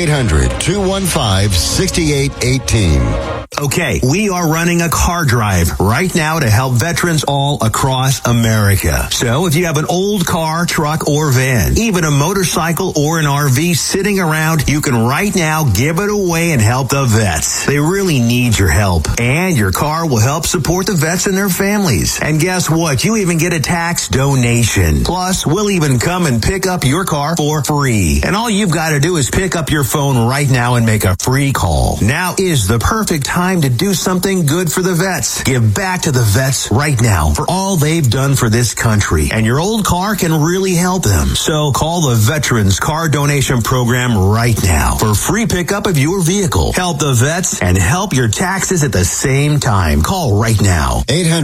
Speaker 8: 800-215-6818.
Speaker 35: Okay, we are running a car drive right now to help veterans all across America. So if you have an old car, truck, or van, even a motorcycle or an RV sitting around, you can right now give it away and help the vets. They really need your help. And your car will help support the vets and their families. And guess what? You even get a tax donation. Plus, we'll even come and pick up your car for free. And all you've got to do is pick up your phone right now and make a free call. Now is the perfect time to do something good for the vets. Give back to the vets right now for all they've done for this country. And your old car can really help them. So call the Veterans Car Donation Program right now for free pickup of your vehicle. Help the vets and help your taxes at the same time. Call right now.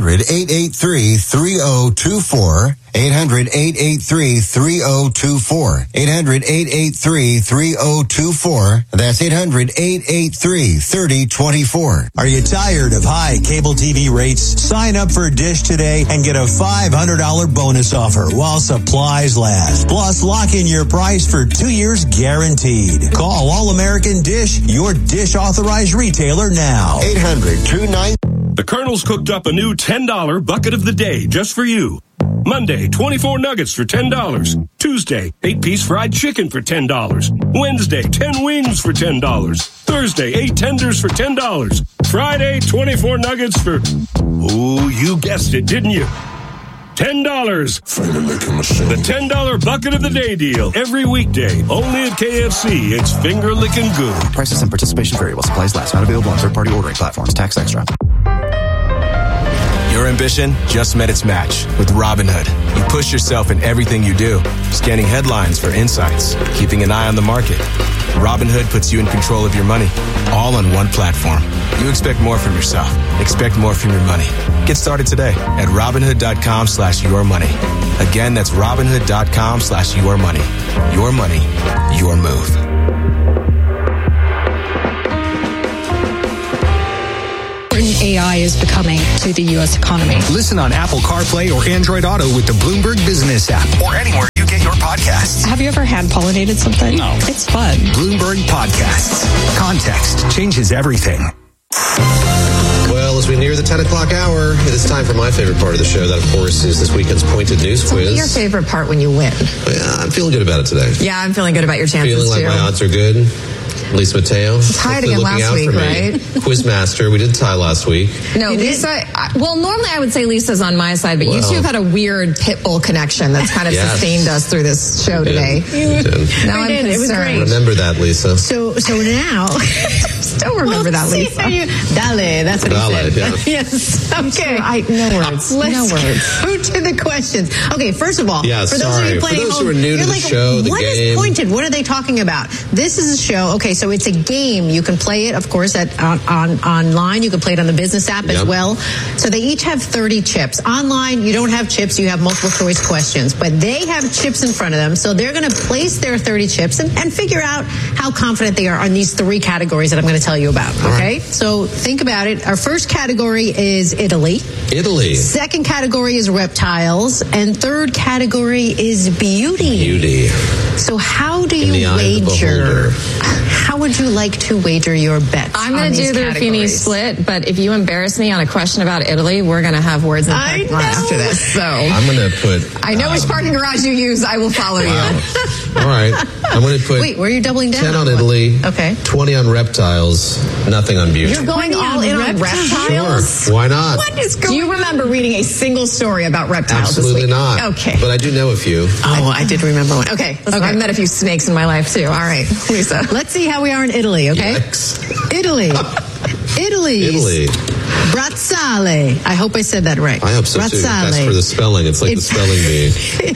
Speaker 8: 800-883-3024. 800-883-3024. 800-883-3024. That's 800-883-3024.
Speaker 35: Are you tired of high cable TV rates? Sign up for Dish today and get a $500 bonus offer while supplies last. Plus, lock in your price for 2 years guaranteed. Call All American Dish, your Dish authorized retailer now.
Speaker 8: 800-29.
Speaker 36: The Colonel's cooked up a new $10 bucket of the day just for you. Monday, 24 nuggets for $10. Tuesday, 8-piece fried chicken for $10. Wednesday, 10 wings for $10. Thursday, 8 tenders for $10. Friday, 24 nuggets for, ooh, you guessed it, didn't you? $10. The $10 bucket of the day deal. Every weekday. Only at KFC. It's finger licking good.
Speaker 2: Prices and participation vary while supplies last. Not available on third-party ordering platforms. Tax extra.
Speaker 9: Your ambition just met its match with Robinhood. You push yourself in everything you do, scanning headlines for insights, keeping an eye on the market. Robinhood puts you in control of your money, all on one platform. You expect more from yourself. Expect more from your money. Get started today at Robinhood.com/yourmoney. Again, that's Robinhood.com/yourmoney. Your money, your move.
Speaker 10: AI is becoming to the U.S. economy.
Speaker 11: Listen on Apple CarPlay or Android Auto with the Bloomberg Business app or anywhere you get your podcasts.
Speaker 10: Have you ever hand-pollinated something?
Speaker 11: No.
Speaker 10: It's fun.
Speaker 11: Bloomberg Podcasts. Context changes everything.
Speaker 1: Well, as we near the 10 o'clock hour, it is time for my favorite part of the show. That, of course, is this weekend's Pointed News
Speaker 3: Tell
Speaker 1: Quiz.
Speaker 3: me your favorite part when you win.
Speaker 1: Yeah, I'm feeling good about it today.
Speaker 3: Yeah, I'm feeling good about your chances,
Speaker 1: feeling like
Speaker 3: too.
Speaker 1: my odds are good. Lisa Mateo.
Speaker 3: Tied again last week, right?
Speaker 1: Quizmaster. We did tie last week.
Speaker 3: No, Lisa. Well, normally I would say Lisa's on my side, but you two have had a weird Pitbull connetion that's kind of sustained us through this show today. Now I'm concerned.
Speaker 14: It was great.
Speaker 1: Remember that, Lisa.
Speaker 14: So now,
Speaker 3: still remember that, Lisa.
Speaker 14: Dale, that's what he said.
Speaker 1: Yeah.
Speaker 14: Yes. Okay.
Speaker 3: No words.
Speaker 14: Let's go to the questions. Okay. First of all,
Speaker 1: yeah,
Speaker 14: for those of you playing
Speaker 1: for those
Speaker 14: home,
Speaker 1: who are new to the show, the
Speaker 14: what
Speaker 1: game.
Speaker 14: Is Pointed? What are they talking about? This is a show. Okay, so it's a game. You can play it, of course, online. You can play it on the business app as well. So they each have 30 chips. Online, you don't have chips. You have multiple choice questions, but they have chips in front of them. So they're going to place their 30 chips and figure out how confident they are on these three categories that I'm going to tell you about. Okay, so think about it. Our first category is Italy. Second category is reptiles, and third category is beauty. So how do you wager? How would you like to wager your bets?
Speaker 3: I'm going to do the Ruffini split, but if you embarrass me on a question about Italy, we're going to have words in the parking lot after this. So
Speaker 1: I'm going to put.
Speaker 3: I know which parking garage you use. I will follow you.
Speaker 1: All right. I'm going to put.
Speaker 14: Wait, where are you doubling down?
Speaker 1: 10 on Italy.
Speaker 14: Okay.
Speaker 1: 20 on reptiles. Nothing on beauty.
Speaker 3: You're going all in on reptiles?
Speaker 1: Sure. Why not?
Speaker 3: What is going on? Do you remember reading a single story about reptiles
Speaker 1: Absolutely
Speaker 3: this week?
Speaker 1: not.
Speaker 3: Okay.
Speaker 1: But I do know a few.
Speaker 14: Oh, I did remember one. Okay.
Speaker 3: Listen, I've met a few snakes in my life, too. All right, Lisa.
Speaker 14: Let's see how we are in Italy, okay? Italy. Brazzale. I hope I said that right.
Speaker 1: I hope so, too. That's for the spelling. It's like the spelling bee.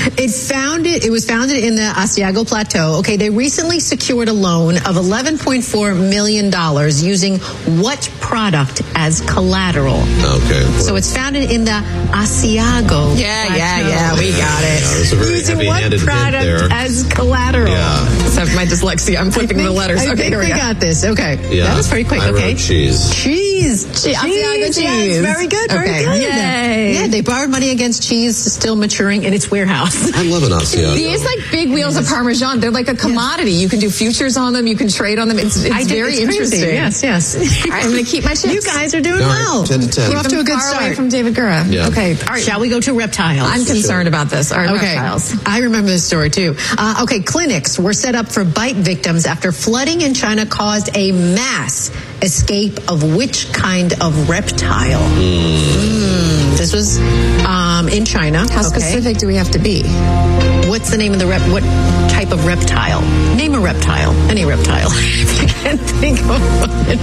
Speaker 14: It was founded in the Asiago Plateau. Okay, they recently secured a loan of $11.4 million using what product as collateral?
Speaker 1: Okay.
Speaker 14: So it's founded in the Asiago Plateau.
Speaker 3: Yeah, we got it.
Speaker 1: It was a very
Speaker 14: using what
Speaker 1: heavy-handed
Speaker 14: product
Speaker 1: hint there.
Speaker 14: as collateral?
Speaker 1: Yeah.
Speaker 3: Except my dyslexia. I'm flipping the letters.
Speaker 14: I think we got this. Okay.
Speaker 1: Yeah.
Speaker 14: That was pretty quick.
Speaker 1: I
Speaker 14: okay.
Speaker 1: wrote cheese.
Speaker 14: Asiago cheese. Yes, very good. Very
Speaker 3: Okay.
Speaker 14: good.
Speaker 3: Yay.
Speaker 14: Yeah, they borrowed money against cheese still maturing in its warehouse.
Speaker 1: I love an Asiago.
Speaker 3: These like big wheels of Parmesan, they're like a commodity. You can do futures on them. You can trade on them. It's very interesting.
Speaker 14: Yes.
Speaker 3: All right, I'm going to keep my chips.
Speaker 14: You guys are doing
Speaker 1: All right,
Speaker 14: well.
Speaker 1: 10 to 10.
Speaker 14: We're off to a good
Speaker 3: Far away
Speaker 14: start.
Speaker 3: from David Gura.
Speaker 1: Yeah.
Speaker 3: Okay. All right.
Speaker 14: Shall we go to reptiles?
Speaker 3: I'm concerned about this. All right, reptiles.
Speaker 14: I remember this story too. Okay, clinics were set up for bite victims after flooding in China caused a mass escape of which kind of reptile? This was in China.
Speaker 3: How specific do we have to be?
Speaker 14: What's the name of the what type of reptile? Name a reptile. Any reptile. I can't think of one.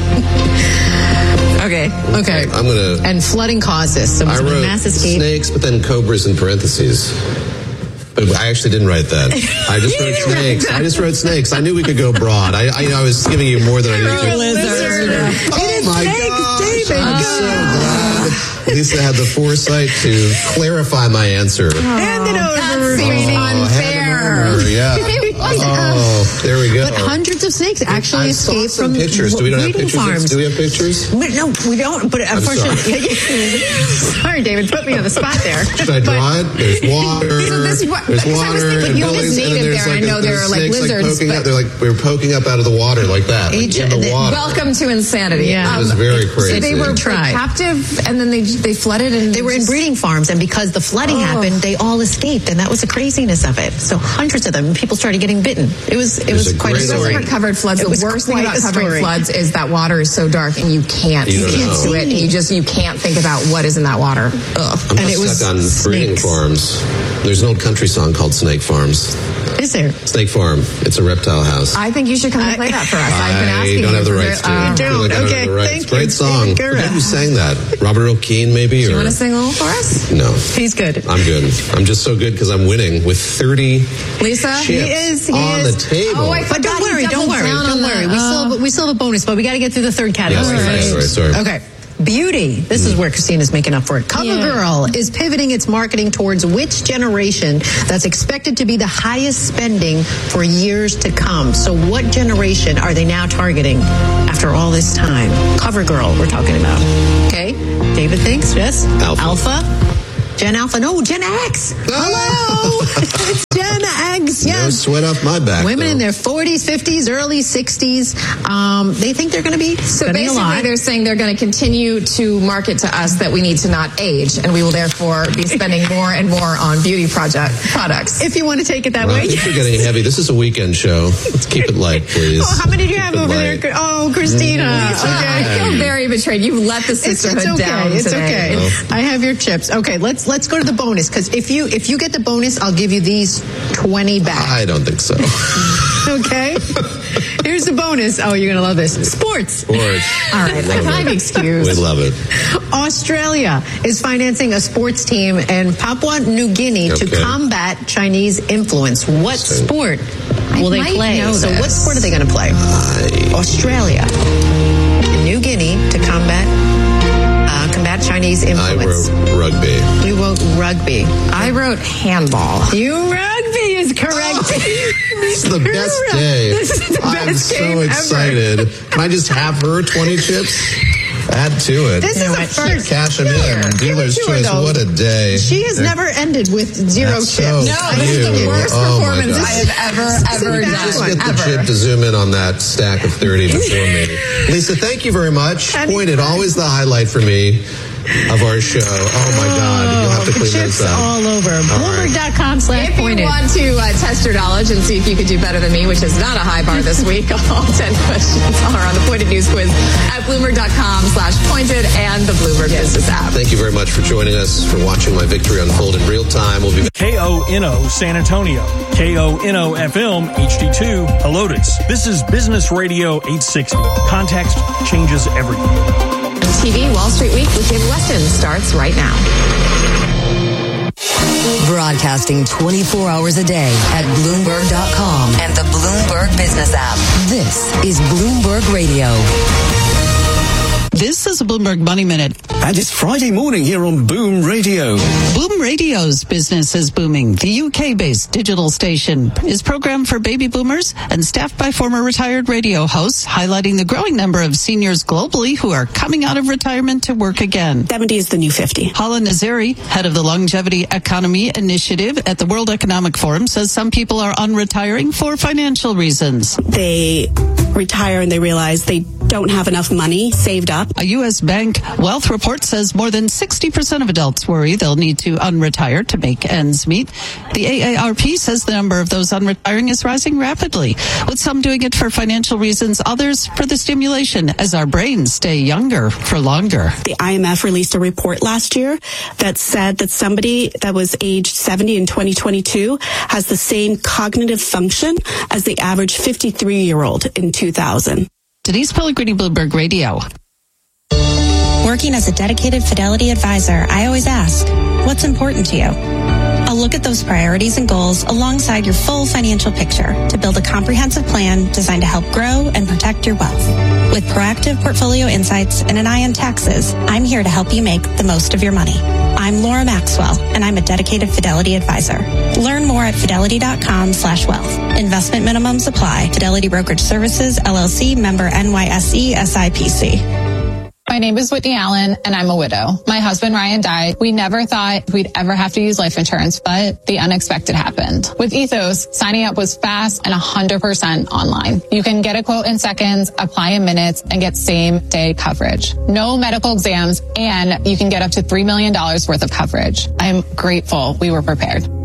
Speaker 14: Okay.
Speaker 1: I'm going to...
Speaker 14: And flooding caused this. So it was
Speaker 1: I
Speaker 14: a
Speaker 1: wrote
Speaker 14: mass escape.
Speaker 1: snakes, but then cobras in parentheses. But I actually didn't write that. I just wrote snakes. I just wrote snakes. I knew we could go broad. I was giving you more than I needed to.
Speaker 3: Lizard.
Speaker 1: Oh my God!
Speaker 14: David,
Speaker 1: I'm so glad Lisa had the foresight to clarify my answer.
Speaker 14: Hand it over.
Speaker 3: That seems unfair.
Speaker 1: Yeah. There we go.
Speaker 14: But hundreds of snakes actually escaped from
Speaker 1: pictures. Do we not have
Speaker 14: breeding
Speaker 1: pictures?
Speaker 14: farms.
Speaker 1: Do we have pictures?
Speaker 14: No, we don't. But unfortunately, sorry, David, put me on the spot there.
Speaker 1: Should I draw it? There's water. There's water and gullies, and then there's
Speaker 3: I know there are like
Speaker 1: snakes
Speaker 3: lizards.
Speaker 1: poking up. They're like we're poking up out of the water like that. Like in the water.
Speaker 3: Welcome to insanity.
Speaker 14: Yeah.
Speaker 1: It was very crazy.
Speaker 3: So they were captive, and then they flooded, and
Speaker 14: they were in breeding farms, and because the flooding happened, they all escaped, and that was the craziness of it. So hundreds of them, people started getting bitten. It was
Speaker 1: There's
Speaker 14: was quite a story.
Speaker 3: Covered floods. The worst thing about covered floods is that water is so dark and you can't see into it. And you can't think about what is in that water. Ugh.
Speaker 1: I'm stuck on breeding farms. There's an old country song called Snake Farms.
Speaker 14: Is there?
Speaker 1: Snake Farm. It's a reptile house.
Speaker 3: I think you should come and play that for us. I've been asking.
Speaker 1: I don't have the rights to it.
Speaker 14: You don't. Okay,
Speaker 1: thank you. Great song. Who sang that? Robert O'Keefe, maybe?
Speaker 3: Do you want to sing a little for us?
Speaker 1: No.
Speaker 14: He's good.
Speaker 1: I'm good. I'm just so good because I'm winning with 30
Speaker 3: Lisa?
Speaker 1: chips on the table.
Speaker 3: Oh, I forgot.
Speaker 14: Don't worry. We still have a bonus, but we got to get through the third category.
Speaker 1: Sorry.
Speaker 14: Okay. Beauty. This is where Christina's making up for it. CoverGirl is pivoting its marketing towards which generation that's expected to be the highest spending for years to come. So what generation are they now targeting after all this time? CoverGirl we're talking about. Okay. David thinks, yes? Alpha. Gen Alpha. No, Gen X. Hello. It's Gen X. Yes.
Speaker 1: No sweat off my back.
Speaker 14: Women in their 40s, 50s, early 60s. They think they're going to be spending a lot.
Speaker 3: Basically, they're saying they're going to continue to market to us that we need to not age, and we will therefore be spending more and more on beauty products.
Speaker 14: If you want to take it that way.
Speaker 1: I think we're getting heavy. This is a weekend show. Let's keep it light, please.
Speaker 14: Oh, how many do you have over there? Oh, Christina.
Speaker 3: Lisa, I feel very betrayed. You've let the sisterhood down today.
Speaker 14: It's okay. I have your chips. Okay, let's go to the bonus, because if you get the bonus, I'll give you these 20 back.
Speaker 1: I don't think so.
Speaker 14: Okay. Here's the bonus. Oh, you're going to love this. Sports.
Speaker 3: All right. Can I be excused?
Speaker 1: We love it.
Speaker 14: Australia is financing a sports team in Papua New Guinea to combat Chinese influence. What sport will they play? So what sport are they going to play? Australia and New Guinea to combat Chinese influence.
Speaker 1: I wrote rugby.
Speaker 14: You wrote rugby.
Speaker 3: I wrote handball.
Speaker 14: Rugby is correct.
Speaker 1: This is the best day. I'm so excited. Can I just have her 20 chips? Add to it.
Speaker 14: This is the first.
Speaker 1: Cash them in. Dealer's choice. What a day.
Speaker 14: She has never ended with zero chips.
Speaker 3: No, this is the worst performance I have ever done.
Speaker 1: Just get the chip to zoom in on that stack of 30 before me. Lisa, thank you very much. Pointed, always the highlight for me of our show. Oh my God. You'll have to clean this up.
Speaker 14: All over. Bloomberg.com/pointed.
Speaker 3: If you want to test your knowledge and see if you could do better than me, which is not a high bar this week, all 10 questions are on the Pointed News Quiz at Bloomberg.com/pointed and the Bloomberg Business app.
Speaker 1: Thank you very much for joining us, for watching my victory unfold in real time. We'll be back.
Speaker 4: KONO San Antonio. KONO FM HD2 Helotes. This is Business Radio 860. Context changes everything.
Speaker 3: TV Wall Street Week with David Weston starts right now.
Speaker 7: Broadcasting 24 hours a day at Bloomberg.com and the Bloomberg Business app. This is Bloomberg Radio.
Speaker 12: This is a Bloomberg Money Minute.
Speaker 35: And it's Friday morning here on Boom Radio.
Speaker 12: Boom Radio's business is booming. The UK-based digital station is programmed for baby boomers and staffed by former retired radio hosts, highlighting the growing number of seniors globally who are coming out of retirement to work again.
Speaker 10: 70 is the new 50.
Speaker 12: Hala Nazari, head of the Longevity Economy Initiative at the World Economic Forum, says some people are unretiring for financial reasons.
Speaker 10: They retire and they realize they don't have enough money saved up.
Speaker 12: A U.S. bank wealth report says more than 60% of adults worry they'll need to unretire to make ends meet. The AARP says the number of those unretiring is rising rapidly, with some doing it for financial reasons, others for the stimulation as our brains stay younger for longer.
Speaker 10: The IMF released a report last year that said that somebody that was aged 70 in 2022 has the same cognitive function as the average 53-year-old in 2000.
Speaker 12: Denise Pellegrini, Bloomberg Radio.
Speaker 13: Working as a dedicated Fidelity advisor, I always ask, what's important to you? I'll look at those priorities and goals alongside your full financial picture to build a comprehensive plan designed to help grow and protect your wealth. With proactive portfolio insights and an eye on taxes, I'm here to help you make the most of your money. I'm Laura Maxwell, and I'm a dedicated Fidelity advisor. Learn more at fidelity.com/wealth. Investment minimums apply. Fidelity Brokerage Services, LLC, member NYSE, SIPC.
Speaker 15: My name is Whitney Allen, and I'm a widow. My husband, Ryan, died. We never thought we'd ever have to use life insurance, but the unexpected happened. With Ethos, signing up was fast and 100% online. You can get a quote in seconds, apply in minutes, and get same-day coverage. No medical exams, and you can get up to $3 million worth of coverage. I'm grateful we were prepared.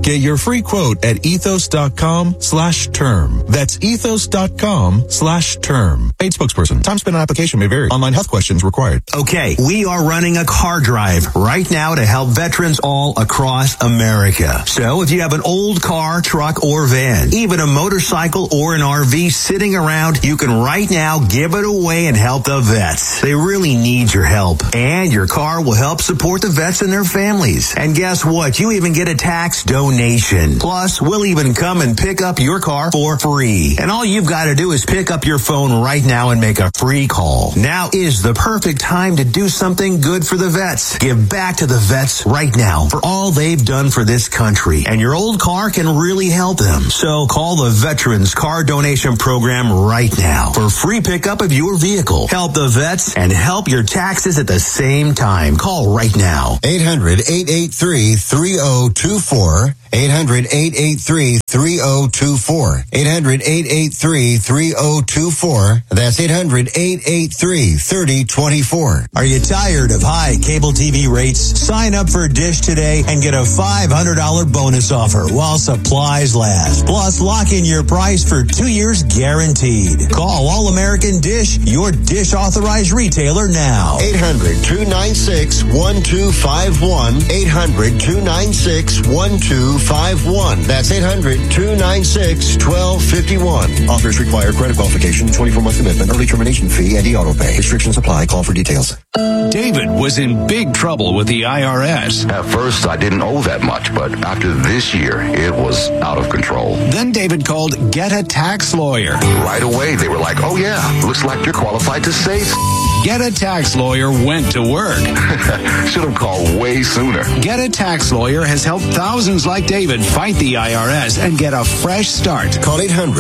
Speaker 5: Get your free quote at ethos.com/term. That's ethos.com/term. Paid spokesperson. Time spent on application may vary. Online health questions required.
Speaker 35: Okay, we are running a car drive right now to help veterans all across America. So if you have an old car, truck, or van, even a motorcycle or an RV sitting around, you can right now give it away and help the vets. They really need your help. And your car will help support the vets and their families. And guess what? You even get a tax donation. Plus, we'll even come and pick up your car for free. And all you've got to do is pick up your phone right now and make a free call. Now is the perfect time to do something good for the vets. Give back to the vets right now for all they've done for this country. And your old car can really help them. So call the Veterans Car Donation Program right now for free pickup of your vehicle. Help the vets and help your taxes at the same time. Call right now.
Speaker 8: 800-883-3024. 800-883-3024. 800-883-3024. That's 800-883-3024.
Speaker 35: Are you tired of high cable TV rates? Sign up for Dish today and get a $500 bonus offer while supplies last. Plus, lock in your price for 2 years guaranteed. Call All American Dish, your Dish authorized retailer now.
Speaker 8: 800-296-1251. 800-296-1251. That's 800-296-1251. Offers require credit qualification, 24-month commitment, early termination fee, and auto pay. Restrictions apply. Call for details.
Speaker 16: David was in big trouble with the IRS.
Speaker 17: At first, I didn't owe that much, but after this year, it was out of control.
Speaker 16: Then David called Get a Tax Lawyer.
Speaker 17: Right away, they were like, oh yeah, looks like you're qualified to save.
Speaker 16: Get a Tax Lawyer went to work.
Speaker 17: Should have called way sooner.
Speaker 16: Get a Tax Lawyer has helped thousands like David fight the IRS and get a fresh start.
Speaker 8: Call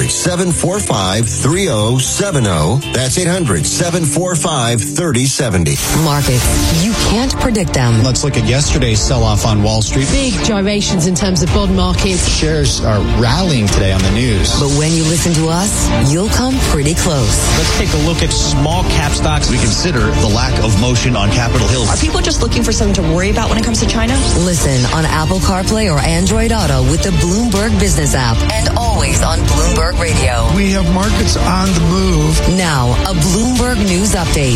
Speaker 8: 800-745-3070. That's 800-745-3070.
Speaker 7: Markets, you can't predict them.
Speaker 18: Let's look at yesterday's sell-off on Wall Street.
Speaker 19: Big gyrations in terms of bond markets.
Speaker 18: Shares are rallying today on the news.
Speaker 7: But when you listen to us, you'll come pretty close.
Speaker 18: Let's take a look at small cap stocks. We consider the lack of motion on Capitol Hill.
Speaker 20: Are people just looking for something to worry about when it comes to China?
Speaker 7: Listen on Apple CarPlay or Android Auto with the Bloomberg Business app and always on Bloomberg Radio.
Speaker 21: We have markets on the move.
Speaker 7: Now, a Bloomberg News Update.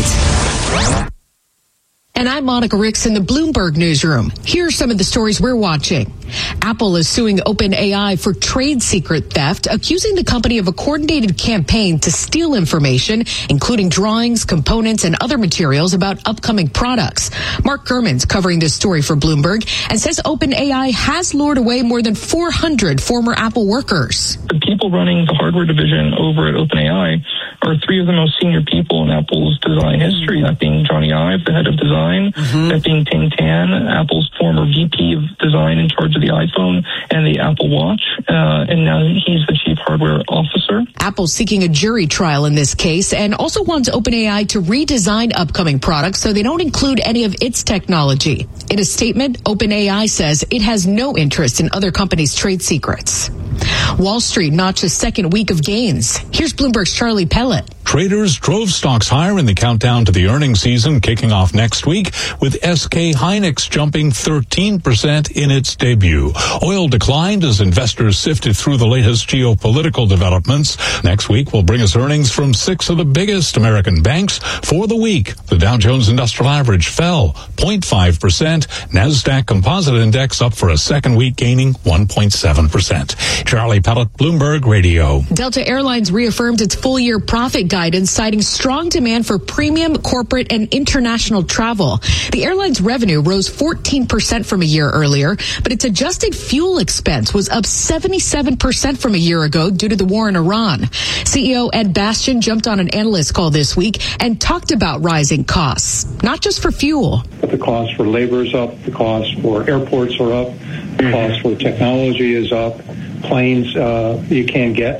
Speaker 19: And I'm Monica Ricks in the Bloomberg Newsroom. Here are some of the stories we're watching. Apple is suing OpenAI for trade secret theft, accusing the company of a coordinated campaign to steal information, including drawings, components, and other materials about upcoming products. Mark Gurman's covering this story for Bloomberg and says OpenAI has lured away more than 400 former Apple workers.
Speaker 22: The people running the hardware division over at OpenAI are three of the most senior people in Apple's design history, that being Johnny Ive, the head of design, that being Ting Tan, Apple's former VP of design in charge of the iPhone and the Apple Watch, and now he's the chief hardware officer.
Speaker 19: Apple's seeking a jury trial in this case and also wants OpenAI to redesign upcoming products so they don't include any of its technology. In a statement, OpenAI says it has no interest in other companies' trade secrets. Wall Street notched a second week of gains. Here's Bloomberg's Charlie Pellet.
Speaker 23: Traders drove stocks higher in the countdown to the earnings season kicking off next week, with SK Hynix jumping 13% in its debut. Oil declined as investors sifted through the latest geopolitical developments. Next week will bring us earnings from 6 of the biggest American banks. For the week, the Dow Jones Industrial Average fell 0.5%. NASDAQ Composite Index up for a second week, gaining 1.7%. Charlie Pellet, Bloomberg Radio.
Speaker 19: Delta Airlines reaffirmed its full-year profit guidance, citing strong demand for premium, corporate, and international travel. The airline's revenue rose 14% from a year earlier, but its adjusted fuel expense was up 77% from a year ago due to the war in Iran. CEO Ed Bastian jumped on an analyst call this week and talked about rising costs, not just for fuel.
Speaker 24: But the cost for labor is up, the cost for airports are up, the cost for technology is up, planes you can't get.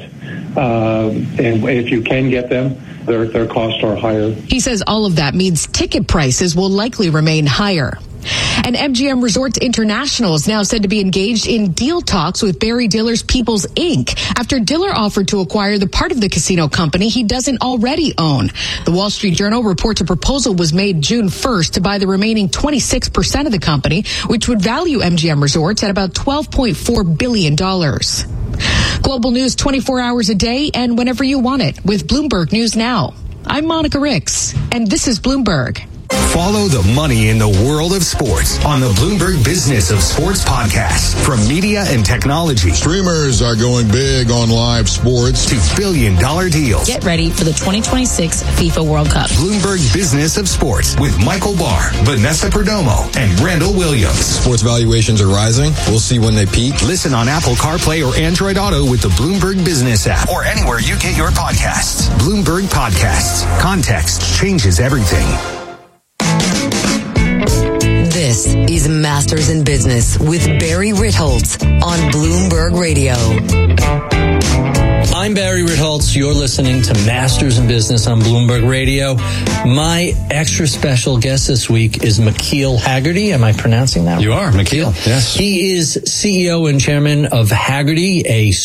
Speaker 24: And if you can get them, their costs are higher.
Speaker 19: He says all of that means ticket prices will likely remain higher. And MGM Resorts International is now said to be engaged in deal talks with Barry Diller's People's Inc. after Diller offered to acquire the part of the casino company he doesn't already own. The Wall Street Journal reports a proposal was made June 1st to buy the remaining 26% of the company, which would value MGM Resorts at about $12.4 billion. Global news 24 hours a day and whenever you want it with Bloomberg News Now. I'm Monica Ricks, and this is Bloomberg.
Speaker 2: Follow the money in the world of sports on the Bloomberg Business of Sports podcast. From media and technology.
Speaker 6: Streamers are going big on live sports.
Speaker 2: To billion-dollar deals.
Speaker 9: Get ready for the 2026 FIFA World Cup.
Speaker 2: Bloomberg Business of Sports with Michael Barr, Vanessa Perdomo, and Randall Williams.
Speaker 6: Sports valuations are rising. We'll see when they peak.
Speaker 2: Listen on Apple CarPlay or Android Auto with the Bloomberg Business app or anywhere you get your podcasts. Bloomberg Podcasts. Context changes everything.
Speaker 7: This is Masters in Business with Barry Ritholtz on Bloomberg Radio.
Speaker 11: I'm Barry Ritholtz. You're listening to Masters in Business on Bloomberg Radio. My extra special guest this week is McKeel Hagerty. Am I pronouncing that?
Speaker 14: You are, McKeel. Yes.
Speaker 11: He is CEO and chairman of Hagerty, a